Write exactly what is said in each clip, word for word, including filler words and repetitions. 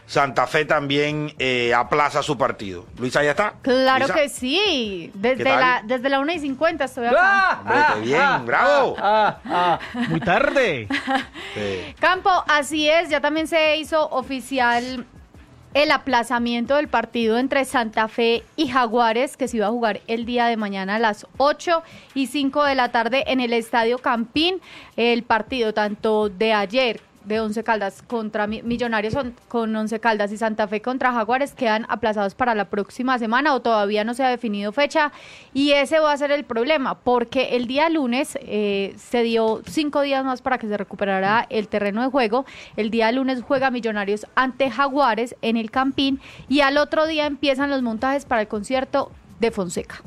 Santa Fe también eh, aplaza su partido. Luisa, ¿ya está? Claro ¿Luisa? que sí. Desde la, desde la una y cincuenta estoy acá. ¡Ah! Hombre, qué bien, ah, bravo. Ah, ah, ah, muy tarde. Sí. Campo, así es, ya también se hizo oficial el aplazamiento del partido entre Santa Fe y Jaguares, que se iba a jugar el día de mañana a las ocho y cinco de la tarde en el Estadio Campín. El partido tanto de ayer de Once Caldas contra Millonarios con Once Caldas y Santa Fe contra Jaguares quedan aplazados para la próxima semana o todavía no se ha definido fecha, y ese va a ser el problema porque el día lunes eh, se dio cinco días más para que se recuperara el terreno de juego. El día lunes juega Millonarios ante Jaguares en el Campín y al otro día empiezan los montajes para el concierto de Fonseca.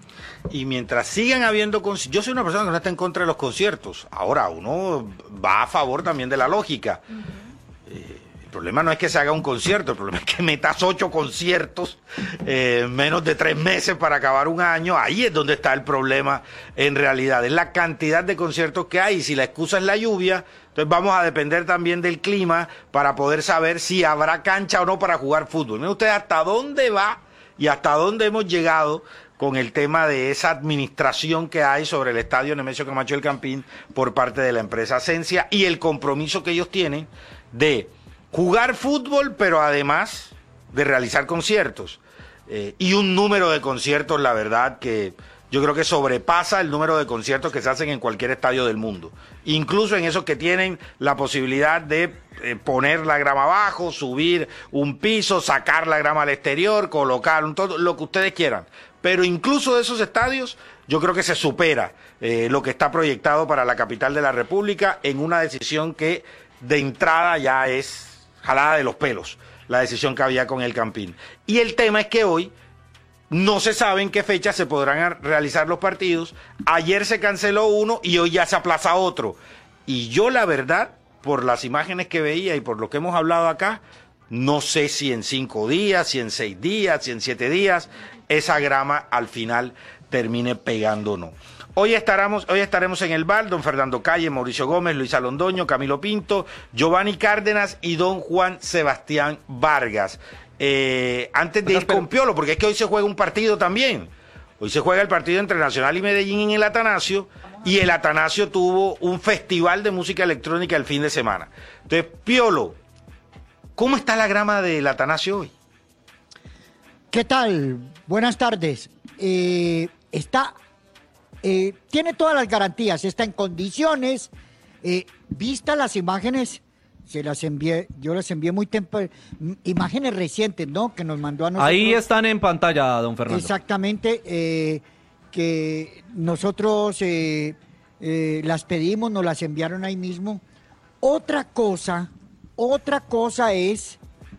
Y mientras sigan habiendo conciertos, yo soy una persona que no está en contra de los conciertos. Ahora, uno va a favor también de la lógica. Uh-huh. Eh, el problema no es que se haga un concierto, el problema es que metas ocho conciertos en eh, menos de tres meses para acabar un año. Ahí es donde está el problema en realidad. Es la cantidad de conciertos que hay. Y si la excusa es la lluvia, entonces vamos a depender también del clima para poder saber si habrá cancha o no para jugar fútbol. Miren ustedes hasta dónde va y hasta dónde hemos llegado con el tema de esa administración que hay sobre el estadio Nemesio Camacho del Campín por parte de la empresa Ascensia y el compromiso que ellos tienen de jugar fútbol, pero además de realizar conciertos. Eh, y un número de conciertos, la verdad, que yo creo que sobrepasa el número de conciertos que se hacen en cualquier estadio del mundo. Incluso en esos que tienen la posibilidad de eh, poner la grama abajo, subir un piso, sacar la grama al exterior, colocar un todo, lo que ustedes quieran. Pero incluso de esos estadios, yo creo que se supera eh, lo que está proyectado para la capital de la República en una decisión que de entrada ya es jalada de los pelos, la decisión que había con el Campín. Y el tema es que hoy no se sabe en qué fecha se podrán realizar los partidos. Ayer se canceló uno y hoy ya se aplaza otro. Y yo, la verdad, por las imágenes que veía y por lo que hemos hablado acá, no sé si en cinco días, si en seis días, si en siete días, esa grama al final termine pegando o no. Hoy estaremos, hoy estaremos en el bar, don Fernando Calle, Mauricio Gómez, Luisa Londoño, Camilo Pinto, Giovanni Cárdenas y don Juan Sebastián Vargas. Eh, antes de ir con Piolo, porque es que hoy se juega un partido también. Hoy se juega el partido entre Nacional y Medellín en el Atanasio, y el Atanasio tuvo un festival de música electrónica el fin de semana. Entonces, Piolo, ¿cómo está la grama del Atanasio hoy? ¿Qué tal? Buenas tardes. Eh, está, eh, tiene todas las garantías, está en condiciones. Eh, vistas las imágenes, se las envié, yo las envié muy temprano, imágenes recientes, ¿no? Que nos mandó a nosotros. Ahí están en pantalla, don Fernando. Exactamente, eh, que nosotros eh, eh, las pedimos, nos las enviaron ahí mismo. Otra cosa, otra cosa es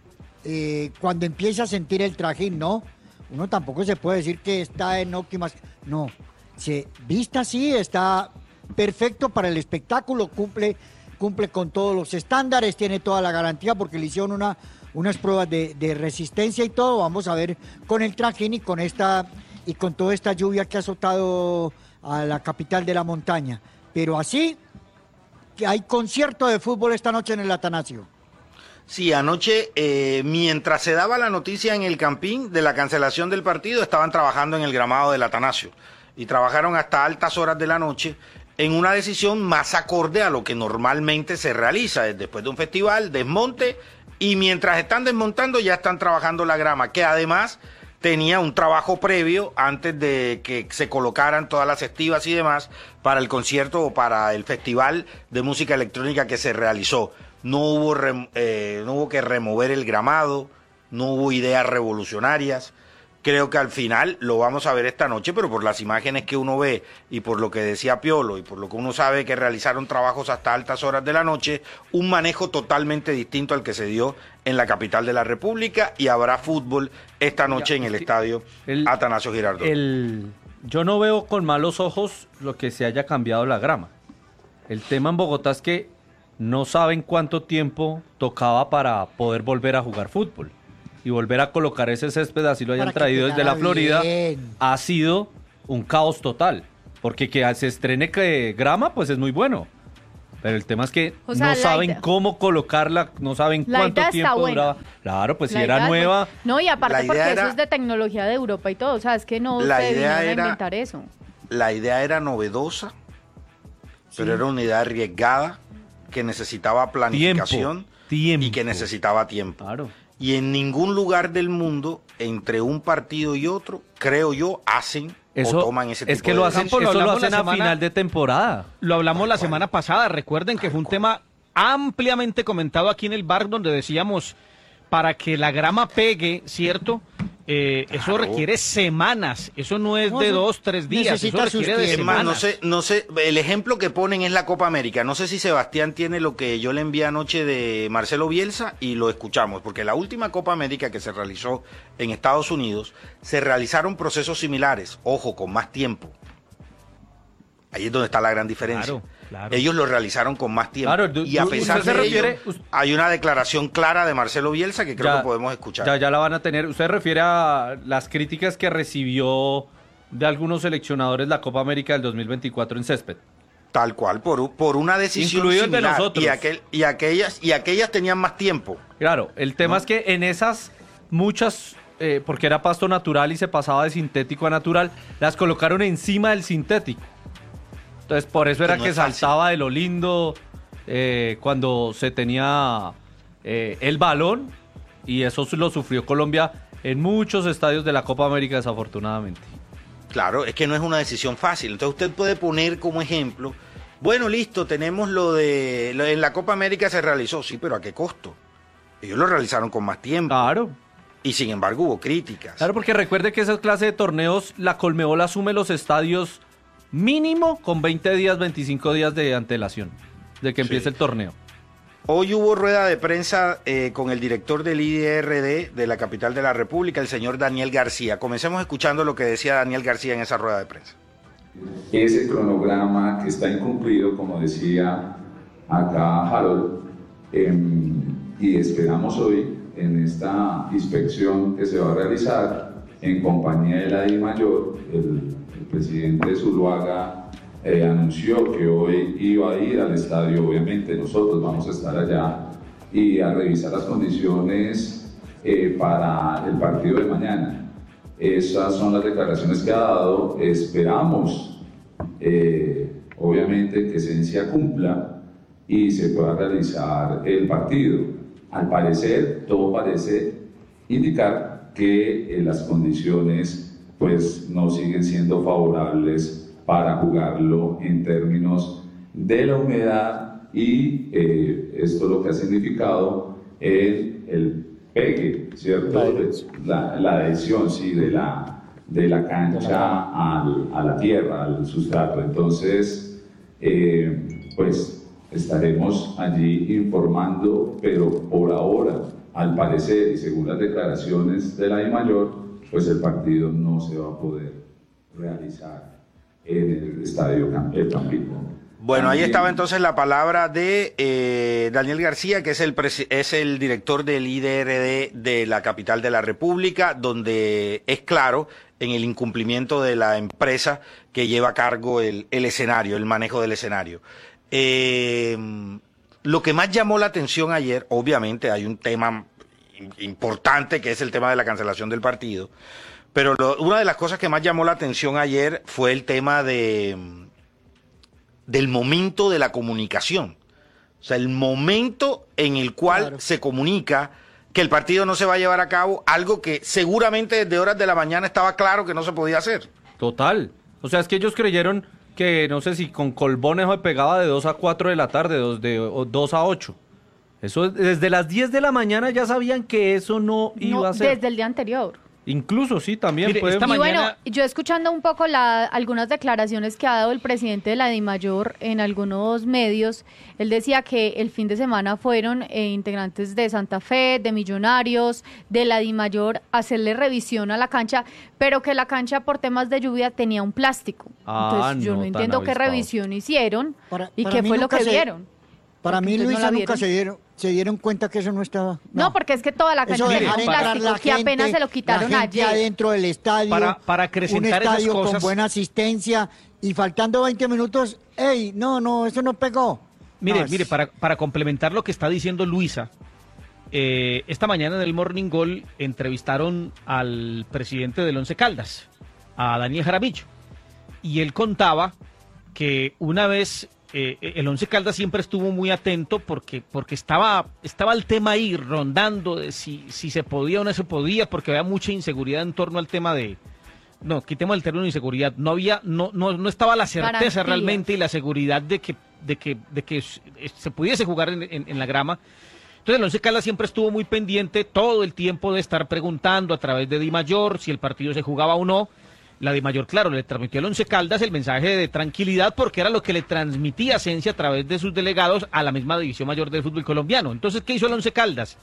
eh, cuando empieza a sentir el trajín, ¿no? Uno tampoco se puede decir que está en óptimas, no, se vista así, está perfecto para el espectáculo, cumple, cumple con todos los estándares, tiene toda la garantía porque le hicieron una, unas pruebas de, de resistencia y todo. Vamos a ver con el trajín y con esta y con toda esta lluvia que ha azotado a la capital de la montaña. Pero así que hay concierto de fútbol esta noche en el Atanasio. Sí, anoche, eh, mientras se daba la noticia en el Campín de la cancelación del partido, estaban trabajando en el gramado del Atanasio y trabajaron hasta altas horas de la noche en una decisión más acorde a lo que normalmente se realiza después de un festival, desmonte, y mientras están desmontando ya están trabajando la grama, que además tenía un trabajo previo antes de que se colocaran todas las estivas y demás para el concierto o para el festival de música electrónica que se realizó. No hubo, rem, eh, no hubo que remover el gramado, no hubo ideas revolucionarias. Creo que al final lo vamos a ver esta noche, pero por las imágenes que uno ve y por lo que decía Piolo y por lo que uno sabe que realizaron trabajos hasta altas horas de la noche, un manejo totalmente distinto al que se dio en la capital de la República, y habrá fútbol esta noche en el estadio el, Atanasio Girardot. El, yo no veo con malos ojos lo que se haya cambiado la grama. El tema en Bogotá es que no saben cuánto tiempo tocaba para poder volver a jugar fútbol. Y volver a colocar ese césped, así lo hayan traído desde la Florida, bien. Ha sido un caos total. Porque que se estrene que grama, pues es muy bueno. Pero el tema es que O sea, no la saben idea- cómo colocarla, no saben La cuánto idea está tiempo buena. duraba. Claro, pues si La era idea es nueva, buena. No, y La aparte idea porque era- eso es de tecnología de Europa y todo. O sea, es que no La se idea vinieron a era- inventar eso. La idea era novedosa, pero era una idea arriesgada que necesitaba planificación tiempo. y que necesitaba tiempo. claro. Y en ningún lugar del mundo, entre un partido y otro, creo yo, hacen Eso o toman ese tipo es que de lo hacen, decisiones. Campo, lo eso lo hablamos la hacen a semana- final de temporada. Lo hablamos la semana pasada, recuerden que fue un tema ampliamente comentado aquí en el bar donde decíamos, para que la grama pegue, ¿cierto? Eh, Eso Claro. requiere semanas, eso no es No, de eso dos, tres días, eso necesita sus requiere de Es más, semanas. no sé, no sé, el ejemplo que ponen es la Copa América. No sé si Sebastián tiene lo que yo le envié anoche de Marcelo Bielsa y lo escuchamos, porque la última Copa América que se realizó en Estados Unidos, se realizaron procesos similares, ojo, con más tiempo. Ahí es donde está la gran diferencia. Claro, claro. Ellos lo realizaron con más tiempo. Claro, du- y a du- pesar usted de se refiere- ello, hay una declaración clara de Marcelo Bielsa que creo que podemos escuchar. Ya, ya la van a tener. Usted refiere a las críticas que recibió de algunos seleccionadores la Copa América del dos mil veinticuatro en césped. Tal cual, por, u- por una decisión Incluido el de similar. nosotros. Y, aquel, y, aquellas, y aquellas tenían más tiempo. Claro, el tema ¿No? es que en esas muchas, eh, porque era pasto natural y se pasaba de sintético a natural, las colocaron encima del sintético. Entonces por eso era no que es fácil. saltaba de lo lindo eh, cuando se tenía eh, el balón, y eso lo sufrió Colombia en muchos estadios de la Copa América, desafortunadamente. Claro, es que no es una decisión fácil. Entonces usted puede poner como ejemplo, bueno, listo, tenemos lo de, lo- en la Copa América se realizó, sí, pero ¿a qué costo? Ellos lo realizaron con más tiempo. Claro. Y sin embargo hubo críticas. Claro, porque recuerde que esa clase de torneos, la Colmebol asume los estadios mínimo con veinte días, veinticinco días de antelación de que empiece Sí. el torneo. Hoy hubo rueda de prensa eh, con el director del I D R D de la capital de la República, el señor Daniel García. Comencemos escuchando lo que decía Daniel García en esa rueda de prensa. Ese cronograma que está incumplido, como decía acá Harold, em, y esperamos hoy en esta inspección que se va a realizar en compañía de la DIMAYOR, el, el presidente Zuluaga eh, anunció que hoy iba a ir al estadio, obviamente nosotros vamos a estar allá y a revisar las condiciones eh, para el partido de mañana. Esas son las declaraciones que ha dado. Esperamos, eh, obviamente, que Esencia cumpla y se pueda realizar el partido. Al parecer, todo parece indicar que eh, las condiciones pues, no siguen siendo favorables para jugarlo en términos de la humedad y eh, esto lo que ha significado el, el pegue, ¿cierto? La, la adhesión, sí, de la, de la cancha al, a la tierra, al sustrato. Entonces, eh, pues estaremos allí informando, pero por ahora, al parecer y según las declaraciones de la DIMAYOR, pues el partido no se va a poder realizar en el estadio Cam- el Campito. Bueno, ahí También- estaba entonces la palabra de eh, Daniel García, que es el, presi- es el director del I D R D de la capital de la República, donde es claro en el incumplimiento de la empresa que lleva a cargo el, el escenario, el manejo del escenario. Eh, lo que más llamó la atención ayer, obviamente hay un tema im- importante que es el tema de la cancelación del partido, pero lo- una de las cosas que más llamó la atención ayer fue el tema de del momento de la comunicación. O sea, el momento en el cual Claro. se comunica que el partido no se va a llevar a cabo, algo que seguramente desde horas de la mañana estaba claro que no se podía hacer. Total. O sea, es que ellos creyeron que, no sé si con Colbones se pegaba de dos a cuatro de la tarde, dos de o dos a ocho. Eso, desde las diez de la mañana ya sabían que eso no iba No, a ser. desde el día anterior. Incluso, sí, también Mire, puede- esta Y mañana- bueno, yo escuchando un poco la, algunas declaraciones que ha dado el presidente de la DIMAYOR en algunos medios, él decía que el fin de semana fueron eh, integrantes de Santa Fe, de Millonarios, de la DIMAYOR a hacerle revisión a la cancha, pero que la cancha por temas de lluvia tenía un plástico. Ah, Entonces yo no, no, tan entiendo qué avispado. revisión hicieron Para- y para qué mí fue lo nunca que se- vieron. Para Porque mí, entonces no Luisa, la nunca vieron. se dieron, se dieron cuenta que eso no estaba. No, porque es que toda la cancha Eso de tenía dejar un entrar plástico la que apenas gente, se lo quitaron la gente ayer. adentro del estadio, Para- para acrecentar un esas estadio con cosas. buena asistencia y faltando veinte minutos, ¡ey! No, no, eso no pegó. Mire, No, es- mire, para, para complementar lo que está diciendo Luisa, eh, esta mañana en el Morning Call entrevistaron al presidente del Once Caldas, a Daniel Jaramillo, y él contaba que una vez eh, el Once Caldas siempre estuvo muy atento porque, porque estaba, estaba el tema ahí rondando de si, si se podía o no se podía, porque había mucha inseguridad en torno al tema de... No, quitemos el término de inseguridad. No había, no, no, no estaba la certeza Garantías. realmente y la seguridad de que, de que, de que se pudiese jugar en, en, en la grama. Entonces el Once Caldas siempre estuvo muy pendiente todo el tiempo de estar preguntando a través de Di Mayor si el partido se jugaba o no. La Di Mayor, claro, le transmitió al Once Caldas el mensaje de tranquilidad porque era lo que le transmitía Asensio a través de sus delegados a la misma división mayor del fútbol colombiano. Entonces, ¿qué hizo el Once Caldas?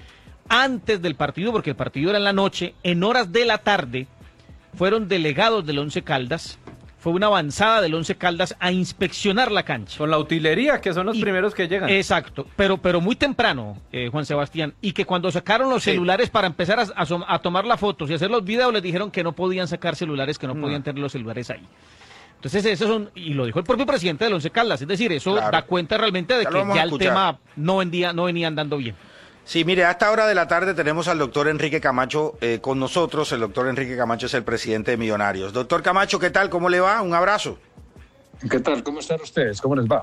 Antes del partido, porque el partido era en la noche, en horas de la tarde, fueron delegados del Once Caldas, fue una avanzada del Once Caldas a inspeccionar la cancha. Con la utilería, que son los Y- primeros que llegan. Exacto, pero, pero muy temprano, eh, Juan Sebastián, y que cuando sacaron los Sí. celulares para empezar a, a- a tomar las fotos y hacer los videos, les dijeron que no podían sacar celulares, que no, No. podían tener los celulares ahí. Entonces, esos son, y lo dijo el propio presidente del Once Caldas, es decir, eso Claro. da cuenta realmente de Ya lo que vamos ya a el escuchar. tema no, vendía, no venía andando bien. Sí, mire, a esta hora de la tarde tenemos al doctor Enrique Camacho eh, con nosotros. El doctor Enrique Camacho es el presidente de Millonarios. Doctor Camacho, ¿qué tal? ¿Cómo le va? Un abrazo. ¿Qué tal? ¿Cómo están ustedes? ¿Cómo les va?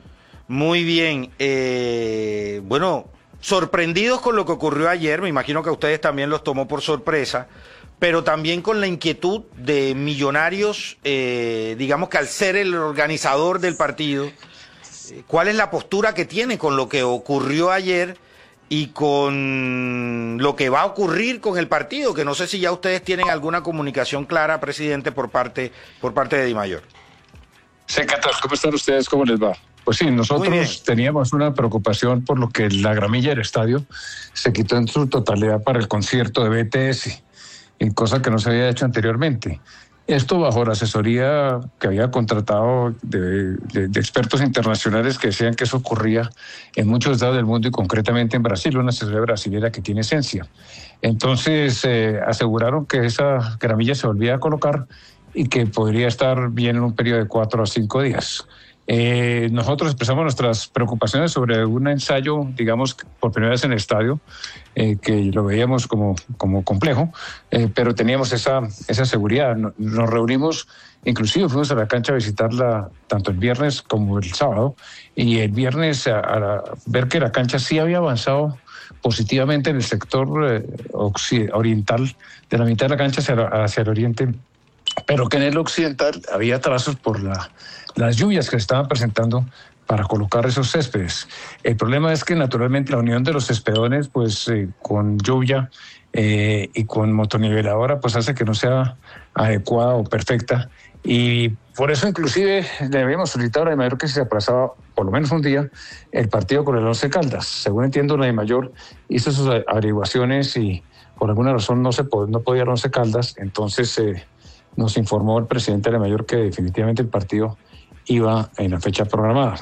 Muy bien. Eh, bueno, sorprendidos con lo que ocurrió ayer. Me imagino que a ustedes también los tomó por sorpresa. Pero también con la inquietud de Millonarios, eh, digamos que al ser el organizador del partido, eh, ¿cuál es la postura que tiene con lo que ocurrió ayer y con lo que va a ocurrir con el partido? Que no sé si ya ustedes tienen alguna comunicación clara, presidente, por parte, por parte de Di Mayor. Sí, ¿qué tal? ¿Cómo están ustedes? ¿Cómo les va? Pues sí, Muy bien. nosotros teníamos una preocupación por lo que la gramilla del estadio se quitó en su totalidad para el concierto de B T S, y cosa que no se había hecho anteriormente. Esto bajo la asesoría que había contratado de, de- de expertos internacionales que decían que eso ocurría en muchos estados del mundo y concretamente en Brasil, una asesoría brasileña que tiene esencia. Entonces eh, aseguraron que esa gramilla se volvía a colocar y que podría estar bien en un periodo de cuatro a cinco días. Eh, nosotros expresamos nuestras preocupaciones sobre un ensayo, digamos, por primera vez en el estadio, eh, que lo veíamos como, como complejo, eh, pero teníamos esa, esa seguridad. No- Nos reunimos, inclusive fuimos a la cancha a visitarla tanto el viernes como el sábado, y el viernes a, a ver que la cancha sí había avanzado positivamente en el sector eh, occi- oriental, de la mitad de la cancha hacia, la- hacia el oriente, pero que en el occidental había trazos por la, las lluvias que se estaban presentando para colocar esos céspedes. El problema es que naturalmente la unión de los cespedones, pues eh, con lluvia eh, y con motoniveladora, pues hace que no sea adecuada o perfecta. Y por eso inclusive le habíamos solicitado a la Di Mayor que se aplazaba por lo menos un día el partido con el Once Caldas. Según entiendo, la Di Mayor hizo sus averiguaciones y por alguna razón no se pod- no podía el Once Caldas, entonces eh, nos informó el presidente de la Mayor que definitivamente el partido iba en la fecha programada.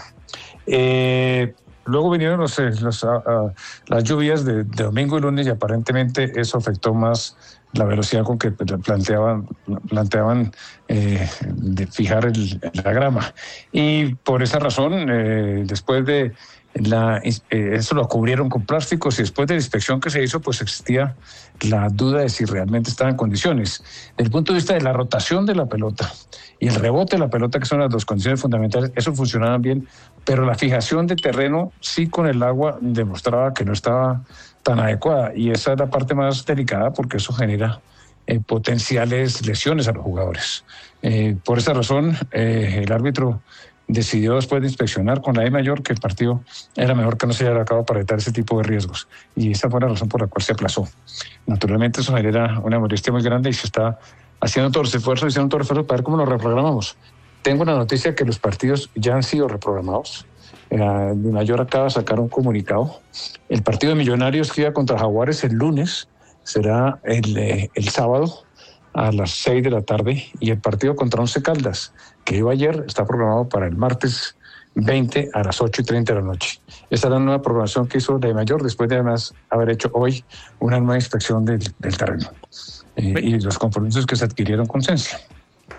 Eh, luego vinieron los, eh, los, ah, ah, las lluvias de, de domingo y lunes y aparentemente eso afectó más la velocidad con que planteaban, planteaban eh, de fijar el, la grama. Y por esa razón, eh, después de la, eh, eso lo cubrieron con plásticos y después de la inspección que se hizo, pues existía la duda de si realmente estaba en condiciones. Desde el punto de vista de la rotación de la pelota y el rebote de la pelota, que son las dos condiciones fundamentales, eso funcionaba bien, pero la fijación de terreno sí con el agua demostraba que no estaba tan adecuada, y esa es la parte más delicada porque eso genera eh, potenciales lesiones a los jugadores. Eh, por esa razón, eh, el árbitro decidió, después de inspeccionar con la Di Mayor, que el partido era mejor que no se llevara a cabo para evitar ese tipo de riesgos, y esa fue la razón por la cual se aplazó. Naturalmente eso genera una molestia muy grande y se está haciendo todos los esfuerzos, haciendo todos los esfuerzos para ver cómo lo reprogramamos. Tengo una noticia que los partidos ya han sido reprogramados. La Di Mayor acaba de sacar un comunicado. El partido de Millonarios que iba contra Jaguares el lunes será el, eh, el sábado a las seis de la tarde, y el partido contra Once Caldas, que iba ayer, está programado para el martes veinte a las ocho y treinta de la noche. Esa es la nueva programación que hizo la Di Mayor después de además haber hecho hoy una nueva inspección del, del terreno eh, y los compromisos que se adquirieron con Sensia.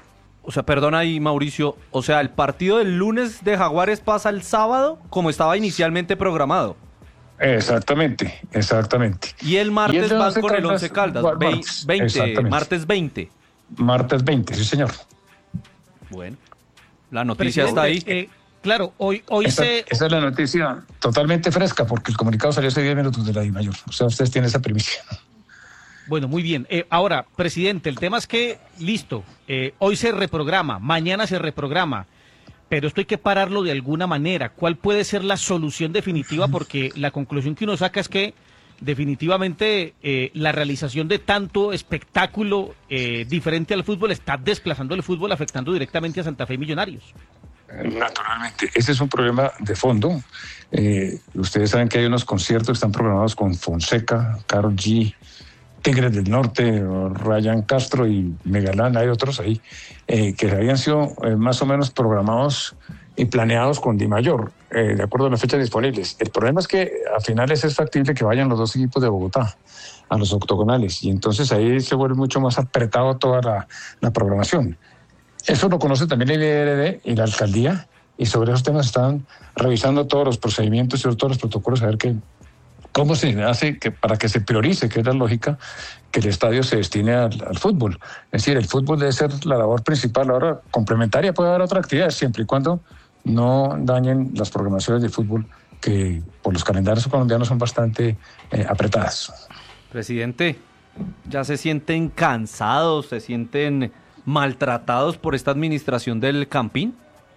O sea, perdona ahí, Mauricio, o sea, el partido del lunes de Jaguares pasa el sábado como estaba inicialmente programado. Exactamente, exactamente. Y el martes y van con el Once Caldas, martes, veinte, martes veinte. Martes veinte, sí señor. Bueno, la noticia Presidente, está ahí. Eh, claro, hoy, hoy esa, se... esa es la noticia totalmente fresca, porque el comunicado salió hace diez minutos de la DIMAYOR. O sea, ustedes tienen esa primicia. Bueno, muy bien. Eh, ahora, presidente, el tema es que, listo, eh, hoy se reprograma, mañana se reprograma, pero esto hay que pararlo de alguna manera. ¿Cuál puede ser la solución definitiva? Porque la conclusión que uno saca es que definitivamente eh, la realización de tanto espectáculo eh, diferente al fútbol está desplazando el fútbol, afectando directamente a Santa Fe y Millonarios. Naturalmente, ese es un problema de fondo. Eh, ustedes saben que hay unos conciertos que están programados con Fonseca, Karol G, Tigres del Norte, Ryan Castro y Megalán, hay otros ahí, eh, que habían sido eh, más o menos programados y planeados con DIMAYOR, eh, de acuerdo a las fechas disponibles. El problema es que a finales es factible que vayan los dos equipos de Bogotá a los octogonales, y entonces ahí se vuelve mucho más apretado toda la, la programación. Eso lo conoce también el I R D y la alcaldía, y sobre esos temas están revisando todos los procedimientos y todos los protocolos, a ver qué, cómo se hace que, para que se priorice, que es la lógica, que el estadio se destine al, al fútbol. Es decir, el fútbol debe ser la labor principal. Ahora, complementaria puede haber otra actividad, siempre y cuando no dañen las programaciones de fútbol, que por los calendarios colombianos son bastante eh, apretadas. Presidente, ¿ya se sienten cansados, se sienten maltratados por esta administración del Campín?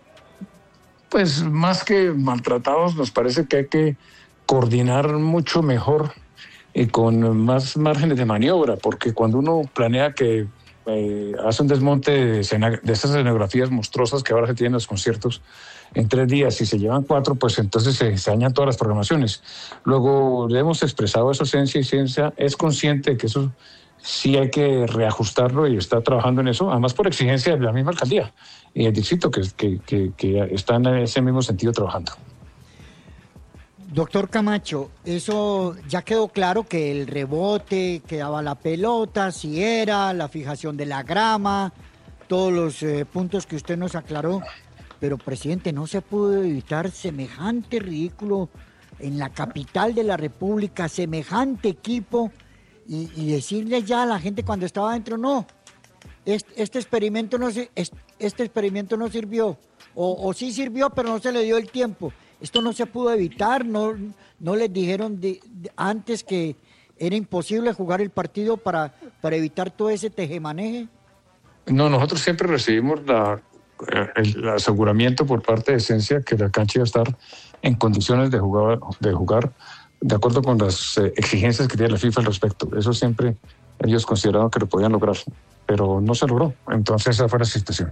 Pues más que maltratados, nos parece que hay que coordinar mucho mejor y con más márgenes de maniobra, porque cuando uno planea que eh, hace un desmonte de, escena, de esas escenografías monstruosas que ahora se tienen en los conciertos en tres días y se llevan cuatro, pues entonces se, se dañan todas las programaciones. Luego le hemos expresado eso, Ciencia y Ciencia es consciente de que eso sí hay que reajustarlo y está trabajando en eso, además por exigencia de la misma alcaldía y el distrito que, que, que, que están en ese mismo sentido trabajando. Doctor Camacho, eso ya quedó claro, que el rebote, que daba la pelota, si era, la fijación de la grama, todos los eh, puntos que usted nos aclaró. Pero, presidente, no se pudo evitar semejante ridículo en la capital de la República, semejante equipo, y, y decirle ya a la gente cuando estaba adentro, no, este, este, experimento, no se, este, este experimento no sirvió, o, o sí sirvió, pero no se le dio el tiempo. Esto no se pudo evitar, no, no les dijeron de, de, antes que era imposible jugar el partido para, para evitar todo ese tejemaneje. No, nosotros siempre recibimos la, el, el aseguramiento por parte de Esencia que la cancha iba a estar en condiciones de jugar, de jugar de acuerdo con las eh, exigencias que tiene la FIFA al respecto. Eso siempre ellos consideraron que lo podían lograr, pero no se logró. Entonces esa fue la situación.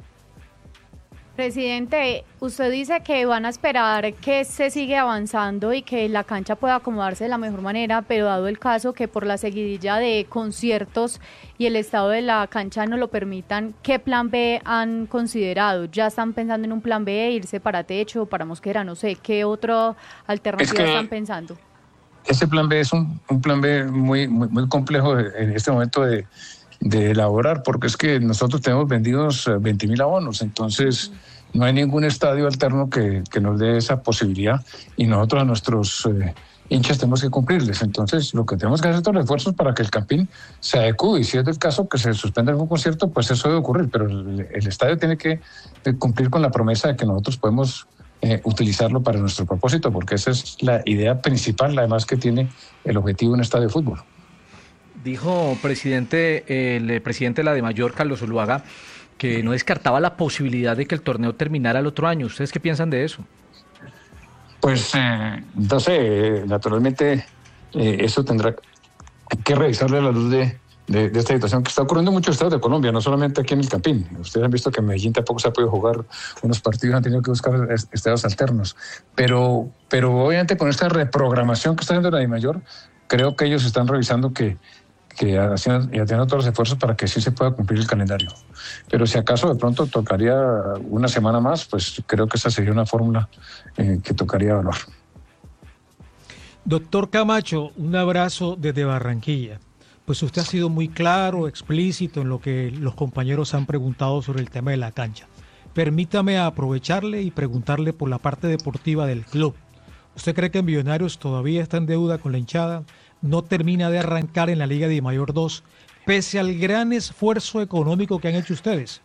Presidente, usted dice que van a esperar que se siga avanzando y que la cancha pueda acomodarse de la mejor manera, pero dado el caso que por la seguidilla de conciertos y el estado de la cancha no lo permitan, ¿qué plan B han considerado? ¿Ya están pensando en un plan B, irse para techo, para Mosquera, no sé, qué otra alternativa es que están pensando? Ese plan B es un, un plan B muy, muy, muy complejo en este momento de... de elaborar, porque es que nosotros tenemos vendidos veinte mil abonos, entonces no hay ningún estadio alterno que, que nos dé esa posibilidad y nosotros a nuestros eh, hinchas tenemos que cumplirles. Entonces lo que tenemos que hacer es todos los esfuerzos para que el Campín se adecue, y si es del caso que se suspenda algún concierto, pues eso debe ocurrir, pero el, el estadio tiene que cumplir con la promesa de que nosotros podemos eh, utilizarlo para nuestro propósito, porque esa es la idea principal, además que tiene el objetivo de un estadio de fútbol. Dijo presidente, el presidente de la DIMAYOR, Carlos Zuluaga, que no descartaba la posibilidad de que el torneo terminara el otro año. ¿Ustedes qué piensan de eso? Pues, eh, no sé, naturalmente eh, eso tendrá que revisarle a la luz de, de, de esta situación que está ocurriendo en muchos estados de Colombia, no solamente aquí en el Campín. Ustedes han visto que en Medellín tampoco se ha podido jugar unos partidos, han tenido que buscar estadios alternos. Pero, pero obviamente con esta reprogramación que está haciendo la DIMAYOR, creo que ellos están revisando que que haciendo, y haciendo todos los esfuerzos para que sí se pueda cumplir el calendario. Pero si acaso de pronto tocaría una semana más, pues creo que esa sería una fórmula eh, que tocaría evaluar. Doctor Camacho, un abrazo desde Barranquilla. pues usted ha sido muy claro, explícito en lo que los compañeros han preguntado sobre el tema de la cancha. Permítame aprovecharle y preguntarle por la parte deportiva del club. ¿Usted cree que Millonarios todavía está en deuda con la hinchada? ¿No termina de arrancar en la Liga de Mayor dos, pese al gran esfuerzo económico que han hecho ustedes?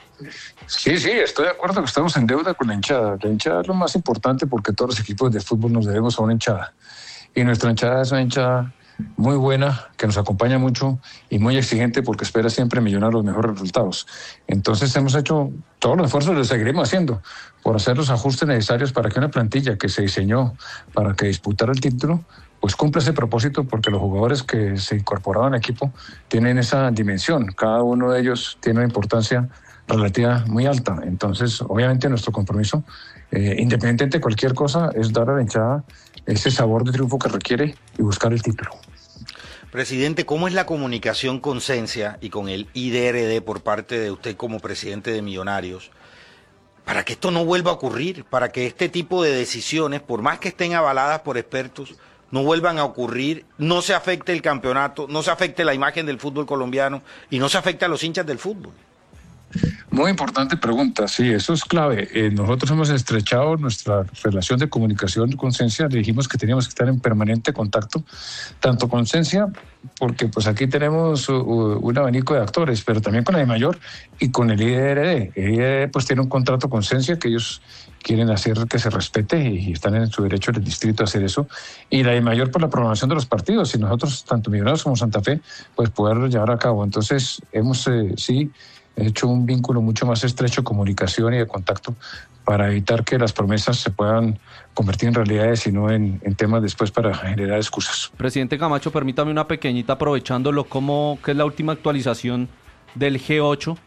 Sí, sí, estoy de acuerdo que estamos en deuda con la hinchada. La hinchada es lo más importante porque todos los equipos de fútbol nos debemos a una hinchada. Y nuestra hinchada es una hinchada muy buena, que nos acompaña mucho y muy exigente porque espera siempre millonar los mejores resultados. Entonces hemos hecho todos los esfuerzos y lo seguiremos haciendo por hacer los ajustes necesarios para que una plantilla que se diseñó para que disputara el título pues cumpla ese propósito, porque los jugadores que se incorporaron al equipo tienen esa dimensión. Cada uno de ellos tiene una importancia relativa muy alta. Entonces, obviamente, nuestro compromiso, eh, independientemente de cualquier cosa, es dar a la hinchada ese sabor de triunfo que requiere y buscar el título. Presidente, ¿cómo es la comunicación con Sensia y con el I D R D por parte de usted como presidente de Millonarios para que esto no vuelva a ocurrir, para que este tipo de decisiones, por más que estén avaladas por expertos, no vuelvan a ocurrir, no se afecte el campeonato, no se afecte la imagen del fútbol colombiano y no se afecte a los hinchas del fútbol? Muy importante pregunta, sí, eso es clave. Eh, nosotros hemos estrechado nuestra relación de comunicación con Sensia, le dijimos que teníamos que estar en permanente contacto, tanto con Sensia, porque pues aquí tenemos uh, un abanico de actores, pero también con la de Mayor y con el I D R D. El I D R D pues tiene un contrato con Sensia que ellos quieren hacer que se respete y están en su derecho del distrito a hacer eso, y la de Mayor por la programación de los partidos, y nosotros, tanto Millonarios como Santa Fe, pues poderlo llevar a cabo. Entonces hemos, eh, sí, hecho un vínculo mucho más estrecho de comunicación y de contacto para evitar que las promesas se puedan convertir en realidades y no en, en temas después para generar excusas. Presidente Camacho, permítame una pequeñita aprovechándolo, ¿cómo, qué es la última actualización del G ocho?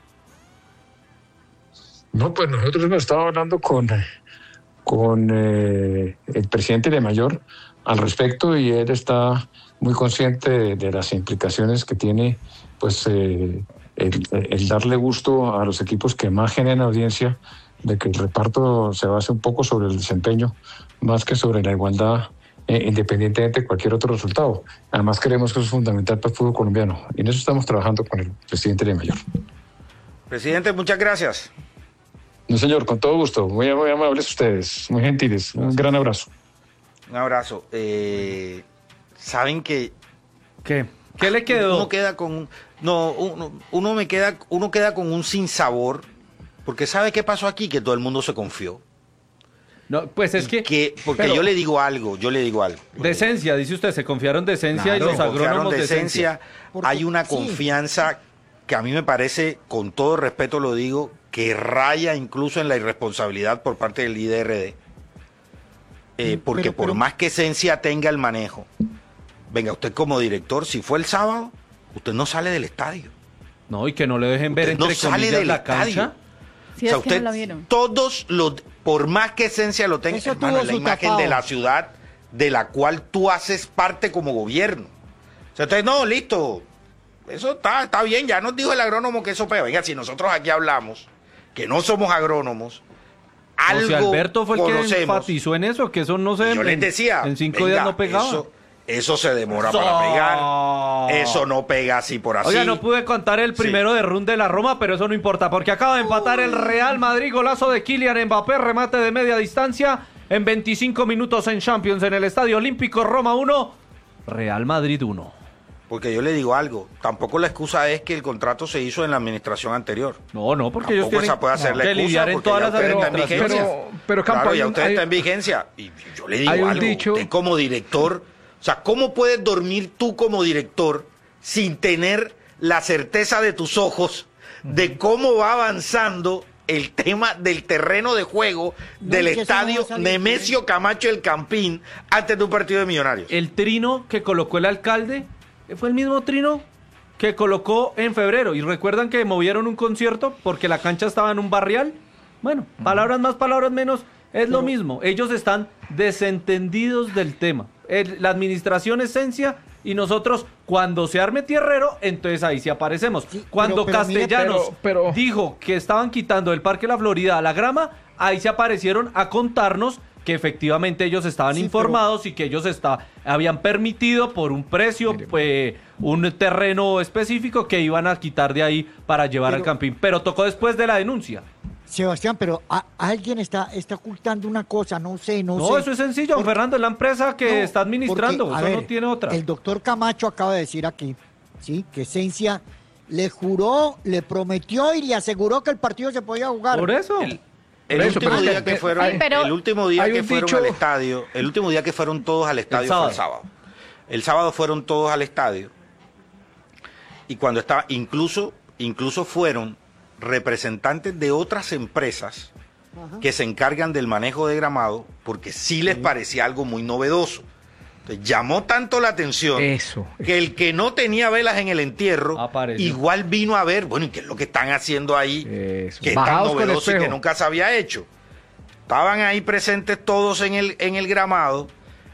No, pues nosotros hemos estado hablando con, con eh, el presidente de Mayor al respecto, y él está muy consciente de, de las implicaciones que tiene pues eh, el, el darle gusto a los equipos que más generan audiencia, de que el reparto se base un poco sobre el desempeño más que sobre la igualdad, eh, independientemente de cualquier otro resultado. Además creemos que eso es fundamental para el fútbol colombiano, y en eso estamos trabajando con el presidente de Mayor. Presidente, muchas gracias. No, señor, con todo gusto. Muy, muy amables ustedes, muy gentiles. Un gran abrazo. Un abrazo. Eh, ¿Saben que ¿Qué? ¿Qué le quedó? Uno queda con no, uno, uno me queda, uno queda con un sinsabor, porque ¿sabe qué pasó aquí? Que todo el mundo se confió. No, pues es que, que porque pero, yo le digo algo, yo le digo algo. De Sensia, dice usted, se confiaron de Sensia, claro, y los agrónomos de Sensia. Hay una confianza sí. que a mí me parece, con todo respeto lo digo, que raya incluso en la irresponsabilidad por parte del I D R D. Eh, porque pero, pero, por más que Sensia tenga el manejo, venga, usted como director, si fue el sábado, usted no sale del estadio. No, y que no le dejen ver usted entre no sale del la estadio. cancha. Sí, o sea, es que usted, no la vieron. Todos los, por más que Sensia lo tenga, Eso hermano, es la imagen tapados. de la ciudad de la cual tú haces parte como gobierno. O sea, entonces, no, listo, eso está, está bien, ya nos dijo el agrónomo que eso pega. Venga, si nosotros aquí hablamos, que no somos agrónomos, algo o sea, Alberto fue el conocemos, que enfatizó en eso, que eso no se... Yo en, les decía, en cinco venga, días no pegaba. Eso, eso se demora Eso. para pegar, eso no pega así por así. Oiga, no pude contar el primero sí. de run de la Roma, pero eso no importa, porque acaba de empatar el Real Madrid, golazo de Kylian Mbappé, remate de media distancia, en veinticinco minutos en Champions, en el Estadio Olímpico, Roma uno, Real Madrid uno. Porque yo le digo algo, tampoco la excusa es que el contrato se hizo en la administración anterior. No, no, porque tampoco ellos tienen esa puede ser no, la que excusa, lidiar en todas las administraciones. Pero, pero Campo, claro, hay ya un- usted hay- está en vigencia. Y yo le digo hay un algo, dicho- usted como director, o sea, ¿cómo puedes dormir tú como director sin tener la certeza de tus ojos de cómo va avanzando el tema del terreno de juego No, del es que eso no estadio va a salir Nemesio Camacho El Campín antes de un partido de Millonarios? El trino que colocó el alcalde fue el mismo trino que colocó en febrero. ¿Y recuerdan que movieron un concierto porque la cancha estaba en un barrial? Bueno, palabras más, palabras menos, es lo mismo. Ellos están desentendidos del tema. El- la administración esencia y nosotros, cuando se arme tierrero, entonces ahí sí aparecemos. Sí, cuando pero- pero mire, Castellanos pero- pero- dijo que estaban quitando del Parque La Florida la grama, ahí se aparecieron a contarnos que efectivamente ellos estaban Sí, informados y que ellos está, habían permitido por un precio, pues, un terreno específico que iban a quitar de ahí para llevar Pero- al campín. Pero tocó después de la denuncia. Sebastián, pero a- alguien está, está ocultando una cosa, no sé, no, No, sé. eso es sencillo, don Por- Fernando, es la empresa que No, está administrando, porque, a eso ver, no tiene otra. El doctor Camacho acaba de decir aquí, sí, que Esencia le juró, le prometió y le aseguró que el partido se podía jugar. Por eso. El, el Eso, último pero es día que- que fueron, Ay, pero- el último día Hay que un fueron dicho- al estadio, el último día que fueron todos al estadio fue el sábado. El sábado fueron todos al estadio. Y cuando estaba, incluso, incluso fueron representantes de otras empresas que se encargan del manejo de gramado, porque sí les parecía algo muy novedoso. Entonces, llamó tanto la atención Eso. que el que no tenía velas en el entierro, Apareció. igual vino a ver, bueno, ¿y qué es lo que están haciendo ahí? Eso. Que es tan Bajados con el novedoso y que espejo. nunca se había hecho. Estaban ahí presentes todos en el, en el gramado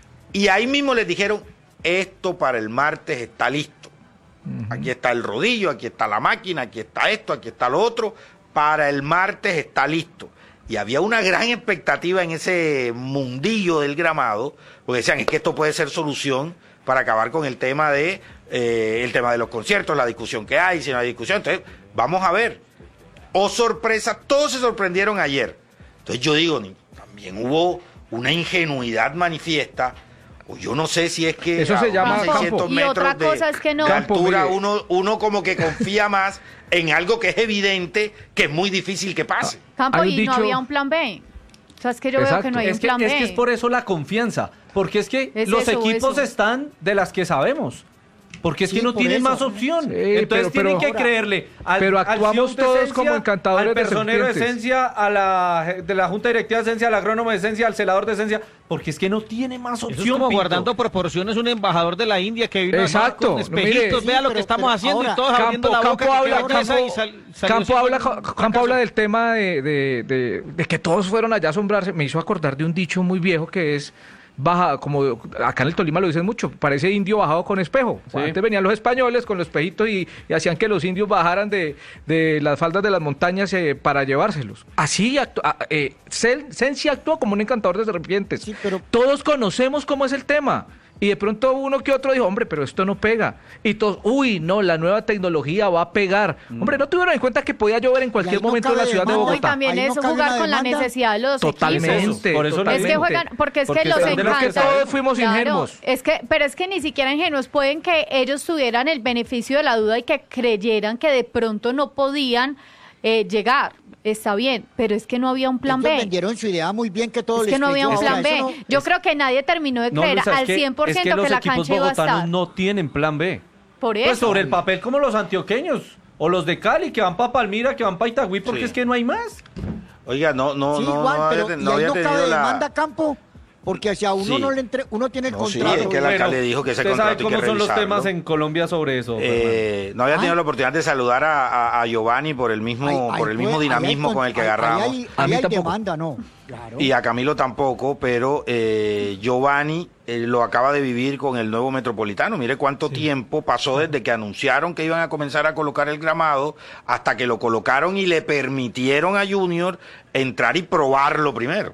y ahí mismo les dijeron, esto para el martes está listo. Aquí está el rodillo, aquí está la máquina, aquí está esto, aquí está lo otro. Para el martes está listo. Y había una gran expectativa en ese mundillo del gramado, porque decían, es que esto puede ser solución para acabar con el tema de eh, el tema de los conciertos, la discusión que hay, si no hay discusión. Entonces, vamos a ver. Oh, sorpresa, todos se sorprendieron ayer. Entonces yo digo, ni- también hubo una ingenuidad manifiesta, o yo no sé si es que Eso se a llama unos campo. seiscientos Y metros otra de, cosa es que no- de Campo, altura, mire. uno, uno como que confía más en algo que es evidente, que es muy difícil que pase. Campo, Hay un y no dicho- había un plan B. O sea, es que yo veo Exacto. que no hay Es un que, plan es B. que es por eso la confianza, porque es que Es los eso, equipos eso. están de las que sabemos. Porque es Sí, que no por tienen eso. más opción. Sí, Entonces pero- tienen pero- que Ahora- creerle al, pero al actuamos C E O de todos Esencia, como encantadores al de personero de serpientes. Esencia, a la de la Junta Directiva de Esencia, al agrónomo de Esencia, al celador de Esencia, porque es que no tiene más Eso opción. es como Pinto. guardando proporciones un embajador de la India que vino acá Exacto, con no, espejitos, mire, vea sí, lo que pero- estamos pero haciendo ahora, y todos abriendo la boca. Campo que habla, qué belleza, Campo, y sal- salió Campo siendo habla, un Campo fracaso. habla del tema de, de, de- de que todos fueron allá a asombrarse. Me hizo acordar de un dicho muy viejo que es baja, como acá en el Tolima lo dicen mucho, parece indio bajado con espejo. Sí. Antes venían los españoles con los espejitos y, y hacían que los indios bajaran de, de las faldas de las montañas eh, para llevárselos. Así actu- a- eh, Cel- Sensi actuó como un encantador de serpientes. Sí, pero- Todos conocemos cómo es el tema. Y de pronto uno que otro dijo, hombre, pero esto no pega. Y todos, uy, no, la nueva tecnología va a pegar. Hombre, no tuvieron en cuenta que podía llover en cualquier ahí no momento en la cabe ciudad de demanda. No, y Bogotá. también Ahí no es cabe jugar una con la demanda. necesidad de los Totalmente. equipos. Por eso Es que mismo. juegan, porque es Porque que los están de los que encanta. todos fuimos ingenuos. Es que, pero es que ni siquiera ingenuos pueden que ellos tuvieran el beneficio de la duda y que creyeran que de pronto no podían eh, llegar. Está bien, pero es que no había un plan Ellos B. vendieron su idea muy bien que todo Es les que no había un creyó. plan Ahora, B. eso no- Yo creo que nadie terminó de No, creer Luisa, es al que- cien por es ciento que los que la equipos cancha iba a bogotanos estar. no tienen plan B. Por eso. Pues sobre el papel como los antioqueños o los de Cali que van para Palmira, que van para Itagüí, porque Sí. es que no hay más. Oiga, no, no, Sí, no, igual, no, pero había, y no ahí había no tenido cabe la... demanda, Campo, porque hacia uno Sí. no le entre, uno tiene el No, sí, contrato. es que el Bueno, alcalde dijo que ese usted sabe contrato hay que cómo son los revisarlo. temas en Colombia sobre eso. Eh, no había tenido Ah. la oportunidad de saludar a, a- a Giovanni por el mismo, Ahí- ahí por el fue- mismo ahí hay dinamismo con- con el que ahí- agarramos. Ahí hay, A ahí mí hay tampoco. demanda, no. Claro. Y a Camilo tampoco, pero eh, Giovanni eh, lo acaba de vivir con el nuevo Metropolitano. Mire cuánto tiempo pasó desde que anunciaron que iban a comenzar a colocar el gramado hasta que lo colocaron y le permitieron a Junior entrar y probarlo primero.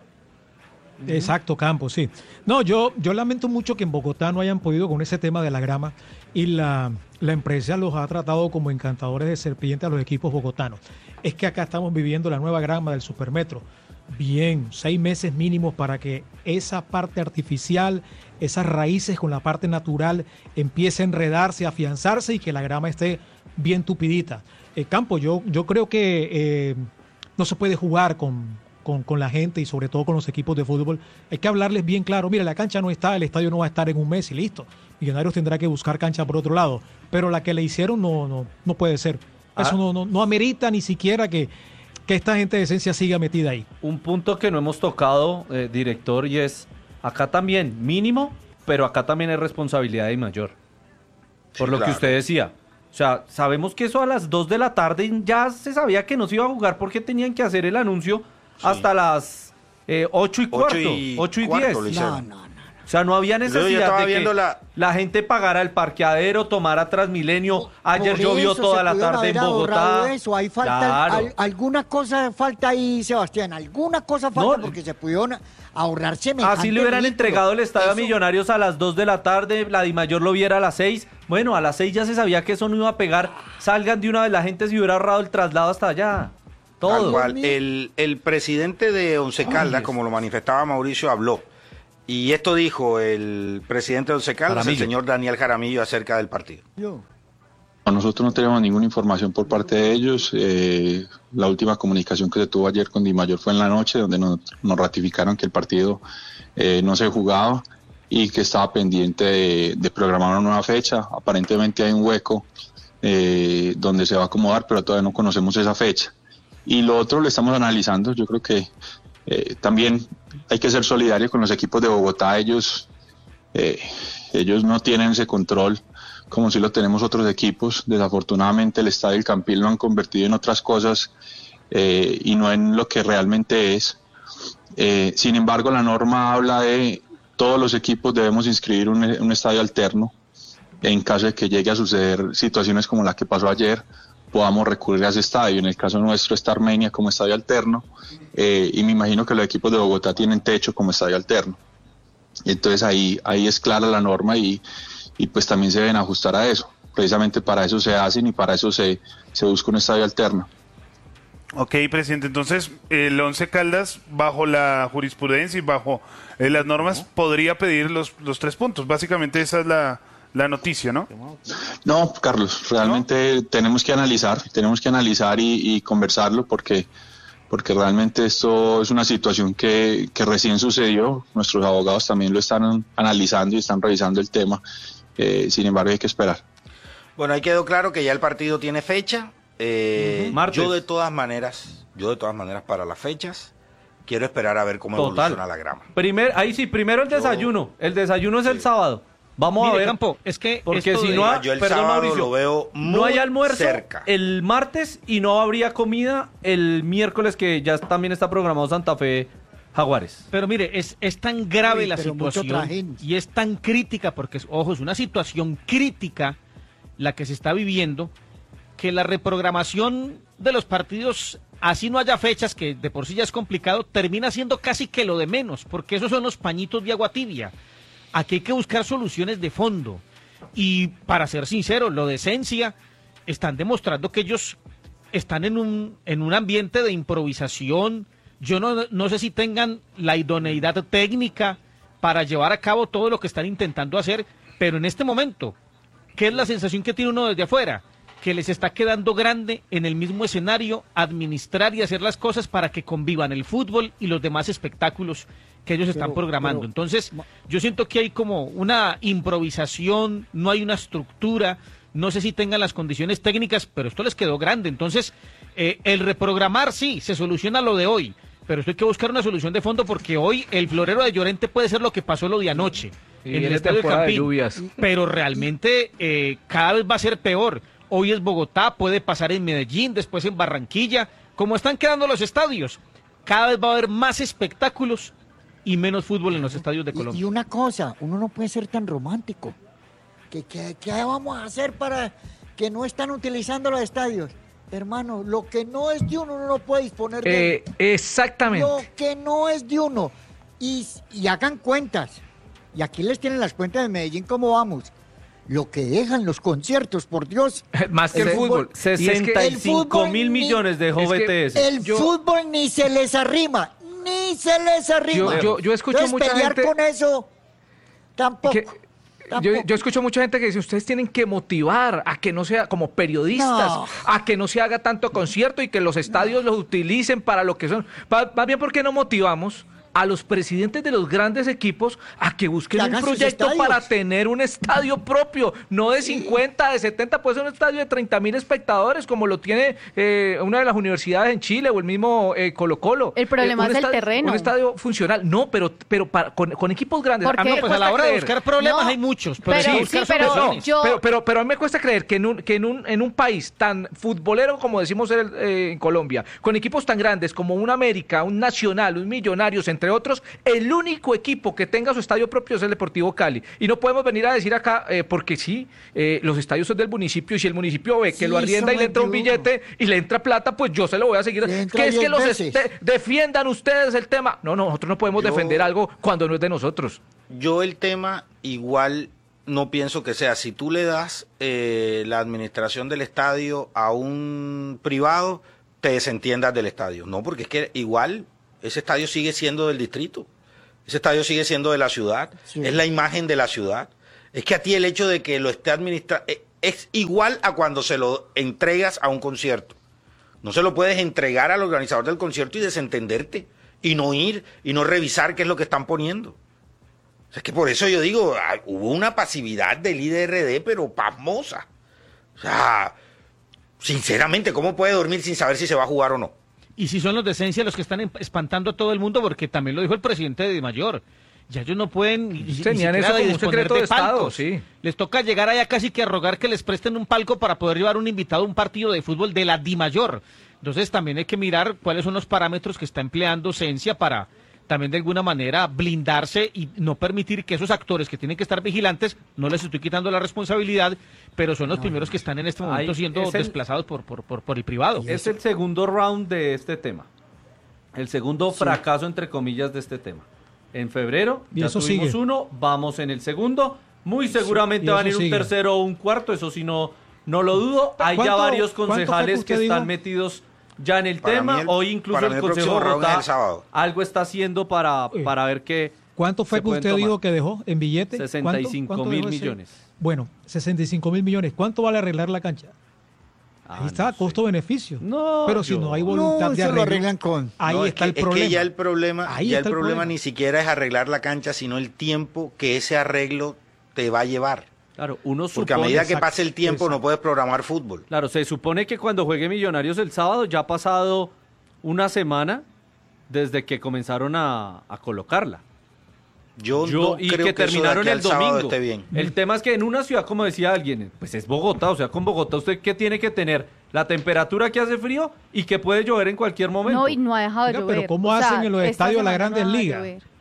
Exacto, Campos, sí. No, yo, yo lamento mucho que en Bogotá no hayan podido con ese tema de la grama y la, la empresa los ha tratado como encantadores de serpiente a los equipos bogotanos. Es que acá estamos viviendo la nueva grama del Supermetro. Bien, seis meses mínimos para que esa parte artificial, esas raíces con la parte natural empiece a enredarse, a afianzarse y que la grama esté bien tupidita. Eh, Campo, yo, yo creo que eh, no se puede jugar con, con, con la gente y sobre todo con los equipos de fútbol. Hay que hablarles bien claro. Mira, la cancha no está, el estadio no va a estar en un mes y listo. Millonarios tendrá que buscar cancha por otro lado. Pero la que le hicieron no, no, no puede ser. Eso Ah. no, no, no amerita ni siquiera que, que esta gente de Esencia siga metida ahí. Un punto que no hemos tocado, eh, director, y es acá también mínimo, pero acá también hay responsabilidad de mayor. Por Sí, lo claro. que usted decía. O sea, sabemos que eso a las dos de la tarde ya se sabía que no se iba a jugar porque tenían que hacer el anuncio hasta las eh, ocho y cuarto, y ocho y cuarto diez. lo hicieron. No, no, no. O O sea, no había Yo necesidad estaba de que viendo la- la gente pagara el parqueadero, tomara Transmilenio. Ayer Por llovió eso toda se la pudieron tarde en haber ahorrado Bogotá. Eso. Ahí falta Claro. al- alguna cosa falta ahí, Sebastián. Alguna cosa falta No, porque se pudieron ahorrar semejante Así le hubieran ridículo. entregado el estadio a Eso- Millonarios a las dos de la tarde, la Dimayor lo viera a las seis. Bueno, a las seis ya se sabía que eso no iba a pegar. Salgan de una vez, la gente se hubiera ahorrado el traslado hasta allá. Tal Todo. cual. El, el presidente de Once Caldas, como lo manifestaba Mauricio, habló. Y esto dijo el presidente de Once Caldas, el Jaramillo. señor Daniel Jaramillo, acerca del partido. Yo. Nosotros no tenemos ninguna información por parte de ellos. Eh, la última comunicación que se tuvo ayer con Dimayor fue en la noche, donde nos, nos ratificaron que el partido eh, no se jugaba y que estaba pendiente de, de programar una nueva fecha. Aparentemente hay un hueco eh, donde se va a acomodar, pero todavía no conocemos esa fecha. Y lo otro lo estamos analizando. Yo creo que eh, también hay que ser solidarios con los equipos de Bogotá. Ellos, eh, ellos no tienen ese control como si lo tenemos otros equipos. Desafortunadamente el Estadio del Campín lo han convertido en otras cosas eh, y no en lo que realmente es. Eh, sin embargo, la norma habla de todos los equipos debemos inscribir un, un estadio alterno. En caso de que llegue a suceder situaciones como la que pasó ayer, podamos recurrir a ese estadio. En el caso nuestro está Armenia como estadio alterno eh, y me imagino que los equipos de Bogotá tienen techo como estadio alterno. Entonces ahí, ahí es clara la norma y, y pues también se deben ajustar a eso. Precisamente para eso se hacen y para eso se, se busca un estadio alterno. Ok, presidente, entonces el Once Caldas, bajo la jurisprudencia y bajo eh, las normas, podría pedir los, los tres puntos. Básicamente esa es la, la noticia, ¿no? No, Carlos, realmente ¿No? tenemos que analizar, tenemos que analizar y, y conversarlo porque, porque realmente esto es una situación que, que recién sucedió. Nuestros abogados también lo están analizando y están revisando el tema. Eh, sin embargo, hay que esperar. Bueno, ahí quedó claro que ya el partido tiene fecha. Eh, uh-huh. yo de todas maneras, yo de todas maneras para las fechas quiero esperar a ver cómo Total. evoluciona la grama. Primer, ahí sí, primero el desayuno. Yo, el desayuno es sí. el sábado. Vamos Mire, a ver. Campo, es que porque si de... no, ha, yo el perdón, sábado Mauricio, lo veo muy no hay almuerzo cerca. El martes y no habría comida el miércoles, que ya también está programado Santa Fe Jaguares. Pero mire, es, es tan grave Uy, la situación y es tan crítica, porque, ojo, es una situación crítica la que se está viviendo, que la reprogramación de los partidos, así no haya fechas, que de por sí ya es complicado, termina siendo casi que lo de menos, porque esos son los pañitos de agua tibia. Aquí hay que buscar soluciones de fondo. Y para ser sincero, lo de Esencia, están demostrando que ellos están en un, en un ambiente de improvisación. Yo no, no sé si tengan la idoneidad técnica para llevar a cabo todo lo que están intentando hacer, pero en este momento, ¿qué es la sensación que tiene uno desde afuera? Que les está quedando grande en el mismo escenario administrar y hacer las cosas para que convivan el fútbol y los demás espectáculos que ellos están pero, programando. pero, Entonces, yo siento que hay como una improvisación, no hay una estructura, no sé si tengan las condiciones técnicas, pero esto les quedó grande. Entonces, eh, el reprogramar sí, se soluciona lo de hoy, pero esto hay que buscar una solución de fondo porque hoy el Florero de Llorente puede ser lo que pasó lo de anoche y en el es Estadio del temporada de Campín, lluvias. pero realmente eh, cada vez va a ser peor. Hoy es Bogotá, puede pasar en Medellín, después en Barranquilla. Como están quedando los estadios, cada vez va a haber más espectáculos y menos fútbol en los estadios de Colombia. Y, y una cosa, uno no puede ser tan romántico. ¿Qué, qué, qué vamos a hacer para que no están utilizando los estadios? Hermano, lo que no es de uno, uno no puede disponer de eh, Exactamente. Lo que no es de uno. Y, y hagan cuentas. Y aquí les tienen las cuentas de Medellín, ¿cómo vamos? Lo que dejan los conciertos, por Dios. Más que el, el fútbol. fútbol. sesenta y cinco mil millones dejó B T S. El yo, fútbol ni se les arrima. Ni se les arrima. Yo, yo, yo escucho Entonces, mucha pelear gente... con eso, tampoco. Que, yo, yo escucho mucha gente que dice, ustedes tienen que motivar a que no sea, como periodistas, no. a que no se haga tanto concierto y que los estadios no. los utilicen para lo que son. Más bien, ¿por qué no motivamos a los presidentes de los grandes equipos a que busquen que un proyecto para tener un estadio propio, no de cincuenta, de setenta, puede ser un estadio de treinta mil espectadores, como lo tiene eh, una de las universidades en Chile o el mismo eh, Colo Colo. El problema eh, es el estadio, terreno. Un estadio funcional, no, pero pero para, con, con equipos grandes. Porque, a mí me pues a la hora creer. de buscar problemas No, hay muchos, pero pero, hay que sí, buscar pero soluciones. yo- Pero, pero, pero a mí me cuesta creer que en un, que en un, en un, en un país tan futbolero como decimos el, eh, en Colombia, con equipos tan grandes como un América, un Nacional, un Millonarios, en entre otros, el único equipo que tenga su estadio propio es el Deportivo Cali. Y no podemos venir a decir acá, eh, porque sí, eh, los estadios son del municipio, y si el municipio ve que Sí, lo arrienda y le entra un billete y le entra plata, pues yo se lo voy a seguir. Le entra Que es que diez los veces. este- defiendan ustedes el tema. No, no, nosotros no podemos Yo- defender algo cuando no es de nosotros. Yo el tema igual no pienso que sea, si tú le das eh, la administración del estadio a un privado, te desentiendas del estadio. No, porque es que igual ese estadio sigue siendo del distrito, ese estadio sigue siendo de la ciudad, Sí. es la imagen de la ciudad. Es que a ti el hecho de que lo esté administrando es igual a cuando se lo entregas a un concierto. No se lo puedes entregar al organizador del concierto y desentenderte, y no ir, y no revisar qué es lo que están poniendo. O sea, es que por eso yo digo, ah, hubo una pasividad del I D R D, pero pasmosa. O sea, sinceramente, ¿cómo puede dormir sin saber si se va a jugar o no? Y si son los de esencia los que están em- espantando a todo el mundo, porque también lo dijo el presidente de Dimayor. Ya ellos no pueden ni, ni Tenían siquiera eso como un disponer secreto de Estado, palcos. sí. Les toca llegar allá casi que a rogar que les presten un palco para poder llevar un invitado a un partido de fútbol de la Dimayor. Entonces también hay que mirar cuáles son los parámetros que está empleando Esencia para también de alguna manera blindarse y no permitir que esos actores que tienen que estar vigilantes, no les estoy quitando la responsabilidad, pero son los primeros que están en este momento Ahí siendo es el- desplazados por, por, por, por el privado. Es el segundo round de este tema. El segundo fracaso, entre comillas, de este tema. En febrero Y ya eso tuvimos sigue. uno, vamos en el segundo. Muy seguramente y van a ir eso un sigue. tercero o un cuarto, eso sí no, no lo dudo. Hay ya ¿Cuánto- varios cuánto fue que concejales que usted están dijo? metidos ya en el Para tema. mí el- Hoy incluso para el mí el Consejo de próximo round es Bogotá el sábado. algo está haciendo para, Eh, para ver qué ¿Cuánto fue se que pueden usted tomar. dijo que dejó en billete? sesenta y ¿Cuánto- cinco cuánto mil dejó ese? millones. Bueno, sesenta y cinco mil millones. ¿Cuánto vale arreglar la cancha? Ahí Ah, está, no sé. costo-beneficio. No, Pero si yo- no hay No, voluntad de eso lo arreglo, arreglan con... ahí No, es está que- el problema. Es que ya el problema, Ahí ya el está el problema problema. ni siquiera es arreglar la cancha, sino el tiempo que ese arreglo te va a llevar. Claro, uno Porque a supone- medida que exacto, pase el tiempo exacto. no puedes programar fútbol. Claro, se supone que cuando juegue Millonarios el sábado ya ha pasado una semana desde que comenzaron a, a colocarla. Yo, Yo- no y creo que que eso de terminaron aquí el al sábado domingo. esté bien. El tema es que en una ciudad, como decía alguien, pues es Bogotá, o sea, con Bogotá usted que tiene que tener la temperatura que hace frío y que puede llover en cualquier momento. No, y no ha dejado de Oiga, llover. pero ¿cómo O sea, hacen en los esta estadios de las semana Grandes no ha dejado de Ligas? llover.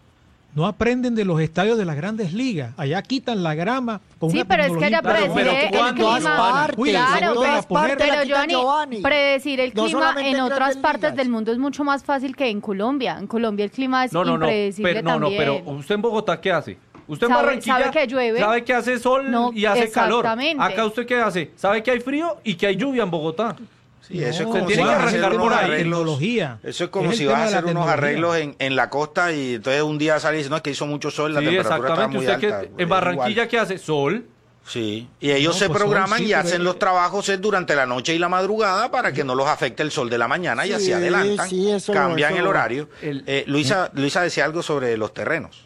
No aprenden de los estadios de las Grandes Ligas. Allá quitan la grama con Sí, una pero es que allá tecnología Pero- predecir pero el ¿cuándo? clima. Partes, Cuida, Claro, seguro pero, la poner- parte la pero quita Giovanni, Giovanni. predecir el No clima solamente en en otras Grandes partes Ligas. del mundo es mucho más fácil que en Colombia. En Colombia el clima es No, no, no, impredecible pero, no, no, también. pero usted en Bogotá, ¿qué hace? Usted en Sabe- Barranquilla sabe que llueve. sabe que hace sol No, y hace calor. exactamente. Acá usted qué hace? Sabe que hay frío y que hay lluvia en Bogotá. Sí, eso es No, como tiene si que vas a arrancar hacer por unos ahí. arreglos. Tecnología. Eso es como Es si el vas a tema de la hacer unos tecnología. arreglos en, en la costa y entonces un día sale y dice, no, es que hizo mucho sol, la Sí, temperatura está exactamente. muy Usted alta. que Es en Barranquilla, igual. ¿qué hace? Sol. Sí, y ellos No, se pues programan sol, sí, y pero hacen es- los trabajos es durante la noche y la madrugada para que no los afecte el sol de la mañana y Sí, así adelantan, sí, eso lo- cambian eso el lo- horario. El- Eh, Luisa, Luisa decía algo sobre los terrenos.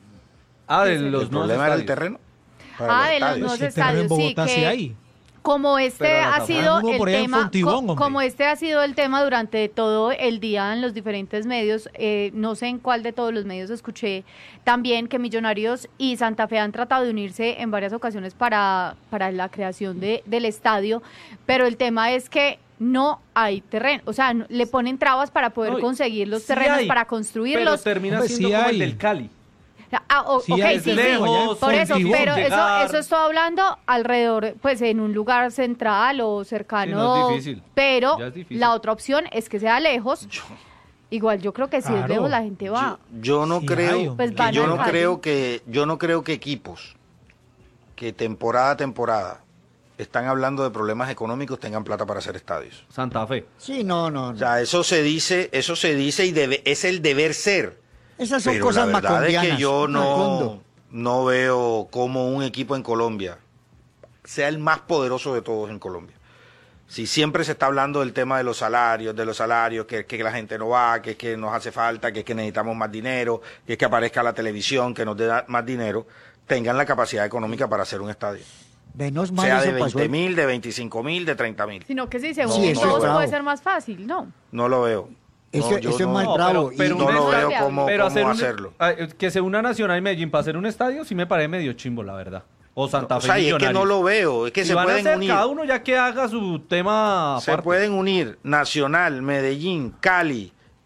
Ah, de Sí, sí. los ¿El nuevos problema era el estadios. terreno? Ah, Para los de los estadios. nuevos Si el terreno en estadios, sí, Bogotá sí que hay. como este Pero ha las sido afueras, uno por el ahí en tema, Fontibón, co- hombre. como este ha sido el tema durante todo el día en los diferentes medios, eh, no sé en cuál de todos los medios escuché también que Millonarios y Santa Fe han tratado de unirse en varias ocasiones para, para la creación de, del estadio, pero el tema es que no hay terreno, o sea, no- le ponen trabas para poder No, conseguir los sí terrenos, hay, para Pero construirlos. termina Hombre, siendo sí como hay. el del Cali. Ah, o- Sí, ok, hay sí, sí, lejos, por eso, Fontibón, pero eso, llegar. eso estoy hablando alrededor, pues en un lugar central o cercano, Sí, no es difícil. pero Ya es difícil. la otra opción es que sea lejos. Igual yo creo que si es Claro. lejos la gente va. Yo, yo no Sí hay, creo, hombre. Pues que van yo al no Cali. creo que yo no creo que equipos que temporada a temporada están hablando de problemas económicos tengan plata para hacer estadios. Santa Fe. Sí, no, no, O no. sea, eso se dice, eso se dice y debe, es el deber ser. Esas son Pero cosas la verdad macondianas. es que yo no, Macondo. no veo cómo un equipo en Colombia sea el más poderoso de todos en Colombia. Si siempre se está hablando del tema de los salarios, de los salarios, que, que la gente no va, que es que nos hace falta, que es que necesitamos más dinero, que es que aparezca la televisión, que nos dé más dinero, tengan la capacidad económica para hacer un estadio. Menos mal Sea eso de pasó. veinte mil, de veinticinco mil, de treinta mil. Sino que si se No, unen no, todos bravo. puede ser más fácil, ¿no? No lo veo. Eso, No, yo eso es no- más No, bravo. pero- pero y- no un lo veo estadio. cómo, Pero cómo hacer un- hacerlo. ah, que sea una Nacional y Medellín para hacer un estadio sí me parece medio chimbo, la verdad. O Santa O Fe sea, y es que Millonarios. no lo veo, es que Si se van a pueden hacer unir. cada uno ya que haga su tema Se aparte. pueden unir Nacional, Medellín, Cali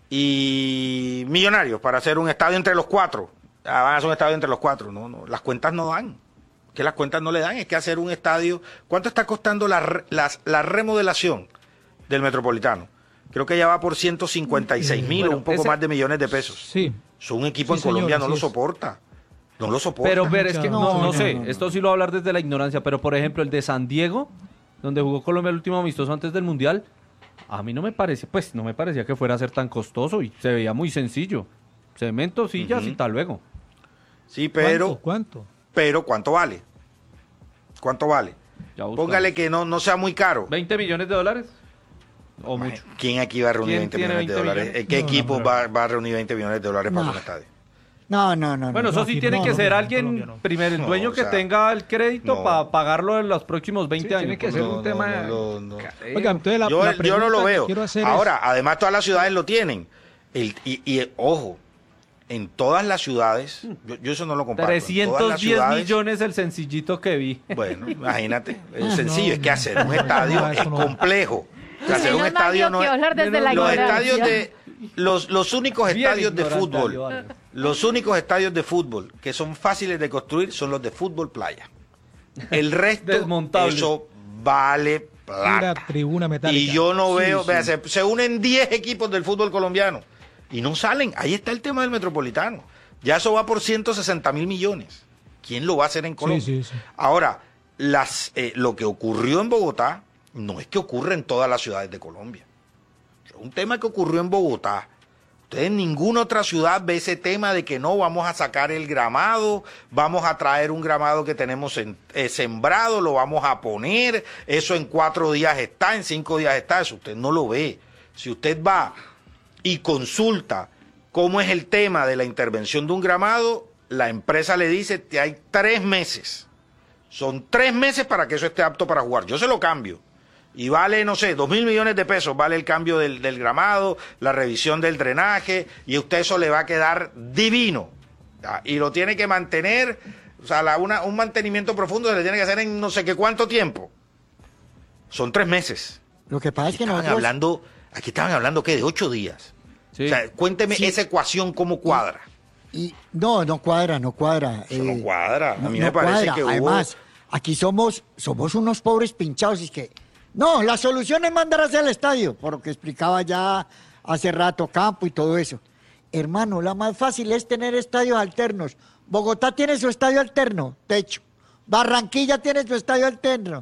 y Millonarios para hacer un estadio entre los cuatro. Ah, van a hacer un estadio entre los cuatro. No, no, las cuentas no dan. Que las cuentas no le dan, es que hacer un estadio. ¿Cuánto está costando la, la, la remodelación del Metropolitano? Creo que ya va por ciento cincuenta y seis mil bueno, o un poco ese, más de millones de pesos. Sí. So, un equipo Sí, en Colombia señor, no lo es. soporta. No lo soporta. Pero, pero es que no, no, No, sé, no, no, esto sí lo voy a hablar desde la ignorancia, pero por ejemplo el de San Diego, donde jugó Colombia el último amistoso antes del Mundial, a mí no me parece, pues no me parecía que fuera a ser tan costoso y se veía muy sencillo. Cemento, sillas Ujú. y tal luego. Sí, pero, ¿Cuánto? ¿Cuánto? pero ¿cuánto vale? ¿Cuánto vale? Ya buscamos. Póngale que no, no sea muy caro. ¿veinte millones de dólares? O mucho. ¿Quién aquí va a reunir ¿Quién veinte tiene millones de veinte dólares? millones? ¿Qué No, no, equipo no. va, va a reunir veinte millones de dólares para No. un estadio? No, no, no. Bueno, no. eso no, sí aquí tiene no, que no, ser no, alguien, Colombia no. primero, el No, dueño o que sea, tenga el crédito no. para pagarlo en los próximos veinte Sí, años. tiene que por ser lo un No, tema... no, no, no. Oiga, entonces la, yo, la yo no lo pregunta que veo. quiero hacer es- Ahora, además todas las ciudades lo tienen. El, y, y, ojo, en todas las ciudades, yo, yo eso no lo comparto. en todas trescientos las diez ciudades- millones el sencillito que vi. Bueno, imagínate, es Ah, sencillo, no, es que no. hacer un estadio No, eso es no. complejo. O sea, hacer un Menos mal estadio yo no quiero es... hablar desde la Los ignorancia. estadios de... Los, los únicos Bien estadios de ignorante, fútbol, Ali Vargas. los únicos estadios de fútbol que son fáciles de construir son los de fútbol playa. El resto, Desmontable. eso vale Pura plata. tribuna metálica. Y yo no Sí, veo, sí. vea, se, se unen diez equipos del fútbol colombiano y no salen. Ahí está el tema del Metropolitano. Ya eso va por ciento sesenta mil millones. ¿Quién lo va a hacer en Colombia? Sí, sí, sí. Ahora, las, eh, lo que ocurrió en Bogotá no es que ocurre en todas las ciudades de Colombia. Es un tema que ocurrió en Bogotá. Ustedes en ninguna otra ciudad ve ese tema de que no vamos a sacar el gramado, vamos a traer un gramado que tenemos en- eh, sembrado, lo vamos a poner, eso en cuatro días está, en cinco días está, eso usted no lo ve. Si usted va y consulta cómo es el tema de la intervención de un gramado, la empresa le dice que hay tres meses. Son tres meses para que eso esté apto para jugar. Yo se lo cambio. Y vale, no sé, dos mil millones de pesos, vale el cambio del, del gramado, la revisión del drenaje, y a usted eso le va a quedar divino. ¿Ya? Y lo tiene que mantener, o sea, la- una- un mantenimiento profundo se le tiene que hacer en no sé qué cuánto tiempo. Son tres meses. Lo que pasa es que Estaban nosotros... hablando, aquí estaban hablando, ¿qué? De ocho días. Sí. O sea, cuénteme Sí. esa ecuación cómo cuadra. Y, no, no cuadra, no cuadra. Eso eh, no cuadra. A no- mí no me parece cuadra. que hubo... Además, aquí somos, somos unos pobres pinchados. Y es que, no, la solución es mandar hacia el estadio, por lo que explicaba ya hace rato Campo y todo eso. Hermano, la más fácil es tener estadios alternos. Bogotá tiene su estadio alterno, techo. Barranquilla tiene su estadio alterno.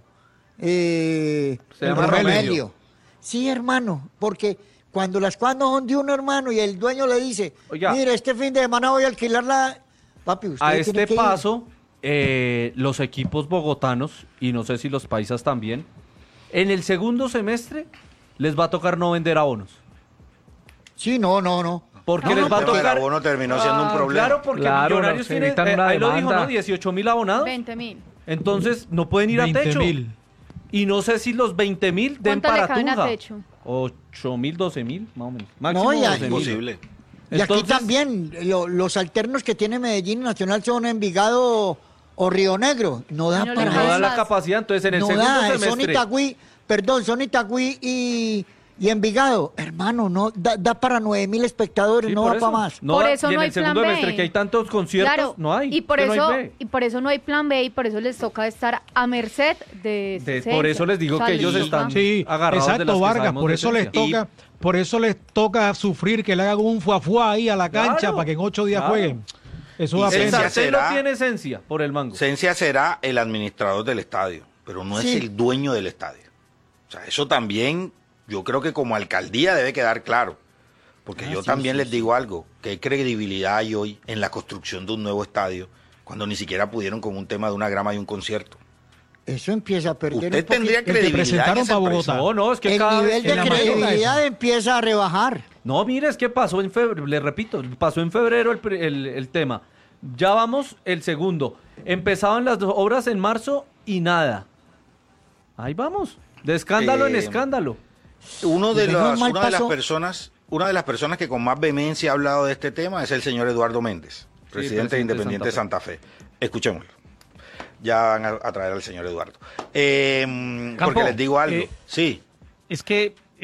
Eh, Se llama Romelio. Sí, hermano, porque cuando las cosas no son de uno, hermano, y el dueño le dice, Oiga. mire, este fin de semana voy a alquilar la... Papi, usted A tiene este que ir. paso, eh, los equipos bogotanos, y no sé si los paisas también, en el segundo semestre les va a tocar no vender abonos. Sí, no, no, no. Porque No, les no, va a Pero el tocar... abono terminó siendo un Ah, problema. Claro, porque Claro, Millonarios se tiene, evitan eh, una ahí lo dijo, demanda. ¿no? dieciocho mil abonados. veinte mil. Entonces, no pueden ir a veinte techo. mil. Y no sé si los veinte mil den ¿Cuánto le para caben a Tunja. techo? ocho mil, doce mil, más o menos. Máximo No, y doce mil. Imposible. Y aquí Entonces- también, lo- los alternos que tiene Medellín y Nacional son Envigado o Río Negro. No da No le para No da caben la más. capacidad, entonces en el no segundo da, son semestre... Itagüí, perdón, son Itagüí y, y Envigado. Hermano, no da, da para nueve mil espectadores, Sí, no por da eso. para más. No Por da- eso y en no hay el segundo plan B. semestre que hay tantos conciertos, Claro, no hay. y por que no hay eso B. y por eso no hay plan B y por eso les toca estar a merced de, De- Cencia. por eso les digo O sea, que les ellos toca- están- Sí, agarrados de las exacto, que Vargas, sabemos por de eso les esencia. toca, por eso les toca sufrir que le hagan un fuafuá ahí a la cancha Claro, para que en ocho días claro. jueguen. Eso Y da se El pena. Cencia sartén no será- tiene esencia por el mango. Cencia será el administrador del estadio, pero no Sí. es el dueño del estadio. O sea, eso también yo creo que como alcaldía debe quedar claro. Porque Ah, yo sí, también sí, les sí. digo algo, ¿qué credibilidad hay hoy en la construcción de un nuevo estadio cuando ni siquiera pudieron con un tema de una grama y un concierto? Eso empieza a perder Usted un poquito. tendría que credibilidad presentaron en esa para empresa. Bogotá. No, no, es que El cada nivel vez de en la mayoría credibilidad eso. empieza a rebajar. No, mire, es que pasó en febrero, le repito, pasó en febrero el, pri- el- el tema. Ya vamos el segundo. Empezaban las dos obras en marzo y nada. Ahí vamos. De escándalo en Eh, escándalo. Uno de Menos las, mal una de las pasó. personas, una de las personas que con más vehemencia ha hablado de este tema es el señor Eduardo Méndez, presidente, presidente de Independiente de de Santa Fe. Escuchémoslo. Ya van a, a traer al señor Eduardo. Eh, Campo, porque les digo algo. eh, sí. Es que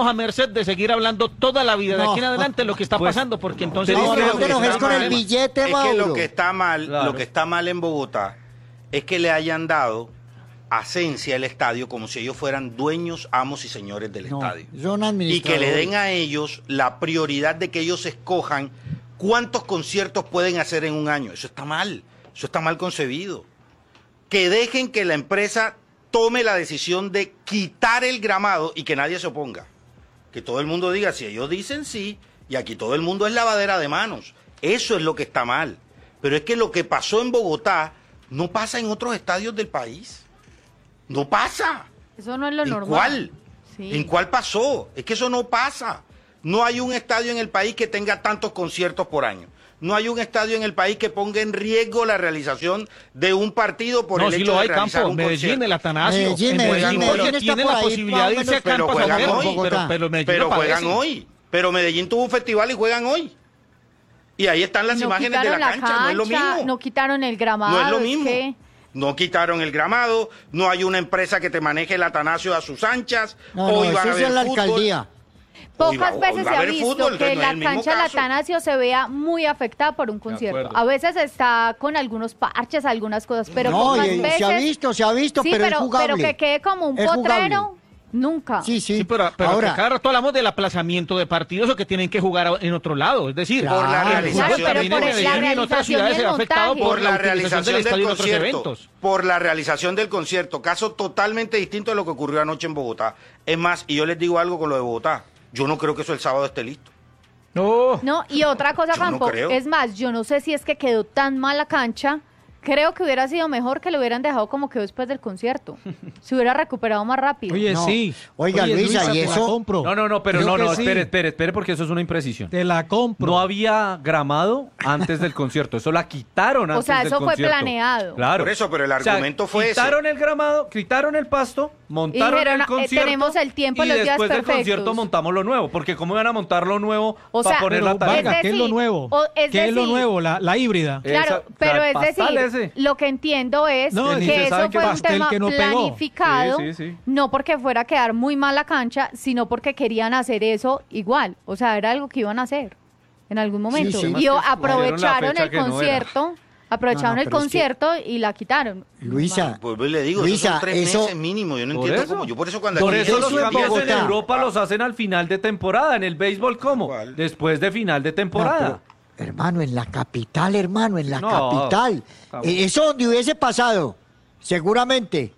estamos a merced de seguir hablando toda la vida de No. aquí en adelante lo que está Pues, pasando, porque entonces... No, Pero no es que te lo que enojes está con el mal- billete, Es que Mauro. lo que está mal, Claro. lo que está mal en Bogotá es que le hayan dado Asencia el estadio como si ellos fueran dueños, amos y señores del No, estadio. son Y que le administradores. den a ellos la prioridad de que ellos escojan cuántos conciertos pueden hacer en un año. Eso está mal, eso está mal concebido. Que dejen que la empresa tome la decisión de quitar el gramado y que nadie se oponga. Que todo el mundo diga, si ellos dicen sí, y aquí todo el mundo es lavadera de manos. Eso es lo que está mal. Pero es que lo que pasó en Bogotá no pasa en otros estadios del país. No pasa. Eso no es lo ¿En normal. cuál? Sí. ¿En cuál pasó? Es que eso no pasa. No hay un estadio en el país que tenga tantos conciertos por año. No hay un estadio en el país que ponga en riesgo la realización de un partido por No, el sí hecho lo de hay, realizar Campo. un Medellín, concierto. el Atanasio. Medellín, en Medellín, Medellín, Medellín oye, está tiene por la ahí, posibilidad de más o irse a menos, pero Campo a juegan Samuel, hoy. pero, pero Medellín Pero no juegan aparece. hoy. Pero Medellín tuvo un festival y juegan hoy. Y ahí están las No imágenes de la quitaron cancha, no es lo mismo. No quitaron el gramado. No es lo es mismo. que- No quitaron el gramado, no hay una empresa que te maneje el Atanasio a sus anchas. No, no, hoy van a eso ver es la fútbol. alcaldía. Hoy va- Pocas hoy veces va a se ha haber visto fútbol, que entonces no es la el mismo cancha del caso. Atanasio se vea muy afectada por un concierto. acuerdo. A veces está con algunos parches, algunas cosas, pero No, pocas y- y veces... se ha visto, se ha visto, sí, pero es pero, jugable. pero que quede como un Es jugable. potrero, nunca. Sí, sí. Sí, pero, pero Ahora, que cada rato hablamos del aplazamiento de partidos o que tienen que jugar en otro lado. Es decir, Claro, por la claro, realización pero por del la concierto. y en otras realización ciudades y se el ha afectado montaje. por por la la utilización realización del del estadio en otros concierto, eventos. por la realización del concierto, caso totalmente distinto de lo que ocurrió anoche en Bogotá. Es más, y yo les digo algo con lo de Bogotá, yo no creo que eso el sábado esté listo. No. No, y otra cosa, Yo no Campo, creo. es más, yo no sé si es que quedó tan mal la cancha, creo que hubiera sido mejor que lo hubieran dejado como quedó después del concierto. Se hubiera recuperado más rápido. Oye, No. sí. Oiga, Oye, Luisa, ¿y te la eso? compro. No, no, no, pero Creo no, que no, sí. espere, espere, espere, porque eso es una imprecisión. Te la compro. No había gramado antes del concierto, eso la quitaron antes sea, del eso fue concierto. planeado. Claro. Por eso, pero el O sea, argumento fue ese. quitaron el gramado, quitaron el pasto, montaron dijeron, el "Eh, concierto tenemos el tiempo, y los días después del perfectos". concierto montamos lo nuevo, porque cómo iban a montar lo nuevo O para sea, poner Pero, la tarima. Vargas, Es ¿qué es lo decir, nuevo? o- es ¿Qué es lo decir- nuevo? La, la híbrida. Esa- Claro, pero la- es pastal decir, ese. lo que entiendo es No, ni que se eso sabe qué fue un pastel tema que no pegó. planificado, Sí, sí, sí. no porque fuera a quedar muy mal la cancha, sino porque querían hacer eso igual. O sea, era algo que iban a hacer en algún momento. sí. Y o- Además que aprovecharon escogieron la el fecha que no era. concierto, aprovecharon No, no, el pero es que- concierto y la quitaron. Luisa, Pues le digo, Luisa, esos son tres eso- meses mínimo, yo no Por entiendo eso. cómo. Yo por eso cuando Por aquí eso dicen los eso en cambios en Bogotá. Europa los hacen al final de temporada, en el béisbol ¿cómo? ¿Cuál? Después de final de no, temporada. pero, hermano, en la capital, hermano, en la No, capital. estamos- Eh, Eso donde hubiese pasado, seguramente,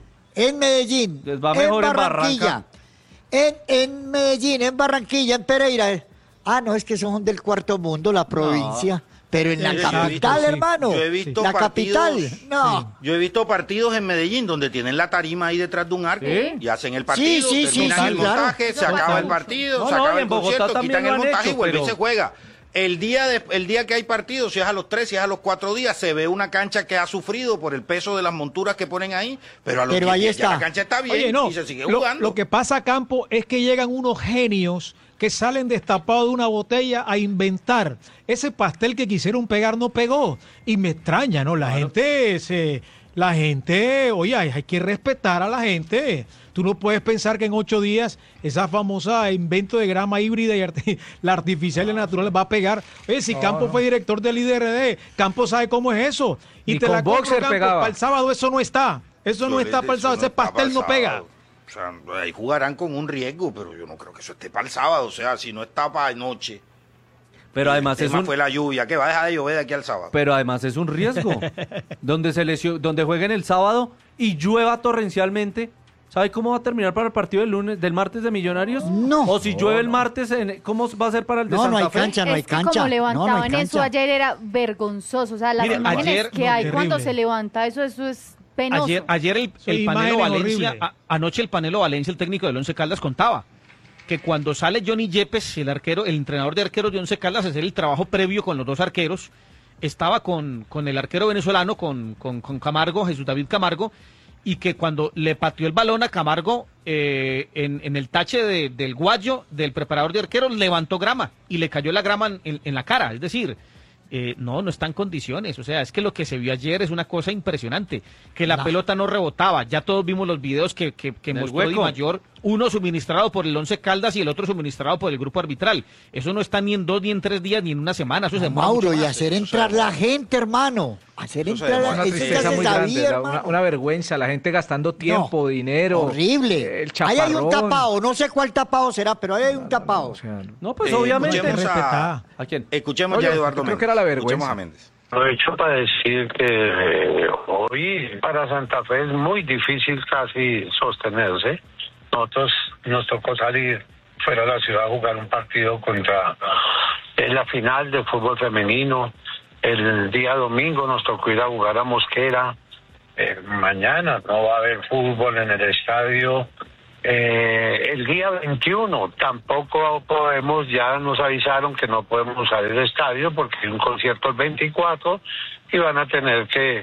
en Medellín, Les va en mejor en Barranquilla, Barranca. en, en Medellín, en Barranquilla, en Pereira. eh. Ah, no, es que son del cuarto mundo, la provincia. Pero en la Sí, yo he capital, visto, sí. hermano. Yo he visto la capital, partidos- no. Yo he visto partidos en Medellín donde tienen la tarima ahí detrás de un arco Sí. y hacen el partido, Sí, sí, sí, terminan sí, el claro. montaje, se Eso acaba pasa el mucho. partido, No, se no, acaba y el en Bogotá concierto, también quitan lo el han montaje hecho, y vuelve y pero- se juega. El día, de, el día que hay partido, si es a los tres, si es a los cuatro días, se ve una cancha que ha sufrido por el peso de las monturas que ponen ahí, pero a los Pero diez ahí días ya está. la cancha está bien Oye, no. y se sigue lo, jugando. lo que pasa, Campo, es que llegan unos genios que salen destapados de una botella a inventar. Ese pastel que quisieron pegar no pegó. Y me extraña, ¿no? La gente se... La gente, oye, hay, hay que respetar a la gente. Tú no puedes pensar que en ocho días esa famosa invento de grama híbrida y arti- la artificial y la natural va a pegar. Oye, si Campos fue director del I D R D, Campos sabe cómo es eso. Y Ni te con la compro, boxer Campos, pegaba. para el sábado eso no está. Eso no Yo está les- para el eso sábado. Ese está pastel no para el pega. sábado. O sea, ahí jugarán con un riesgo, pero yo no creo que eso esté para el sábado. O sea, si no está para anoche. Pero y además el es tema un, fue la lluvia, que va a dejar de llover de aquí al sábado. pero además es un riesgo. donde se lesio- donde jueguen el sábado y llueva torrencialmente, ¿sabe cómo va a terminar para el partido del lunes, del martes de Millonarios? No. O si llueve el martes, en- ¿cómo va a ser para el de No, no Santa hay Fe? cancha, no hay es que cancha. como No, no levantaban hay eso cancha. ayer era vergonzoso. O sea, las Mire, imágenes ayer- que no, hay terrible. cuando se levanta eso, eso es penoso. Ayer, ayer el, Sí, el Panelo imágenes Valencia, horribles. a- anoche el Panelo Valencia, el técnico del Once Caldas, contaba que cuando sale Johnny Yepes, el arquero, el entrenador de arqueros de Once Caldas, a hacer el trabajo previo con los dos arqueros, estaba con, con el arquero venezolano, con, con, con Camargo, Jesús David Camargo, y que cuando le pateó el balón a Camargo eh, en, en el tache de- del guayo del preparador de arqueros, levantó grama y le cayó la grama en, en la cara. Es decir, eh, no, no está en condiciones. O sea, es que lo que se vio ayer es una cosa impresionante. Que la No. pelota no rebotaba. Ya todos vimos los videos que, que, que En el mostró Di hueco. Mayor uno suministrado por el Once Caldas y el otro suministrado por el grupo arbitral. Eso no está ni en dos, ni en tres días, ni en una semana. Eso No, se demora Mauro, mucho y más. hacer entrar la gente, hermano. Hacer Eso se entrar demora. la Una gente. tristeza muy grande, la- hermano. una, una vergüenza, la gente gastando tiempo, No, dinero. horrible. El Ahí hay un chaparrón. tapado, no sé cuál tapado será, pero ahí hay un tapado. O sea, No, pues Eh, obviamente. escuchemos Respetá. ¿A quién? Escuchemos Oye, ya a Eduardo yo creo Méndez. que era la vergüenza. Escuchemos a Méndez. Aprovecho para decir que eh, hoy para Santa Fe es muy difícil casi sostenerse. Nosotros nos tocó salir fuera de la ciudad a jugar un partido contra en la final de fútbol femenino. El día domingo nos tocó ir a jugar a Mosquera. Eh, mañana no va a haber fútbol en el estadio. Eh, el día veintiuno tampoco podemos, ya nos avisaron que no podemos usar el estadio porque hay un concierto el veinticuatro y van a tener que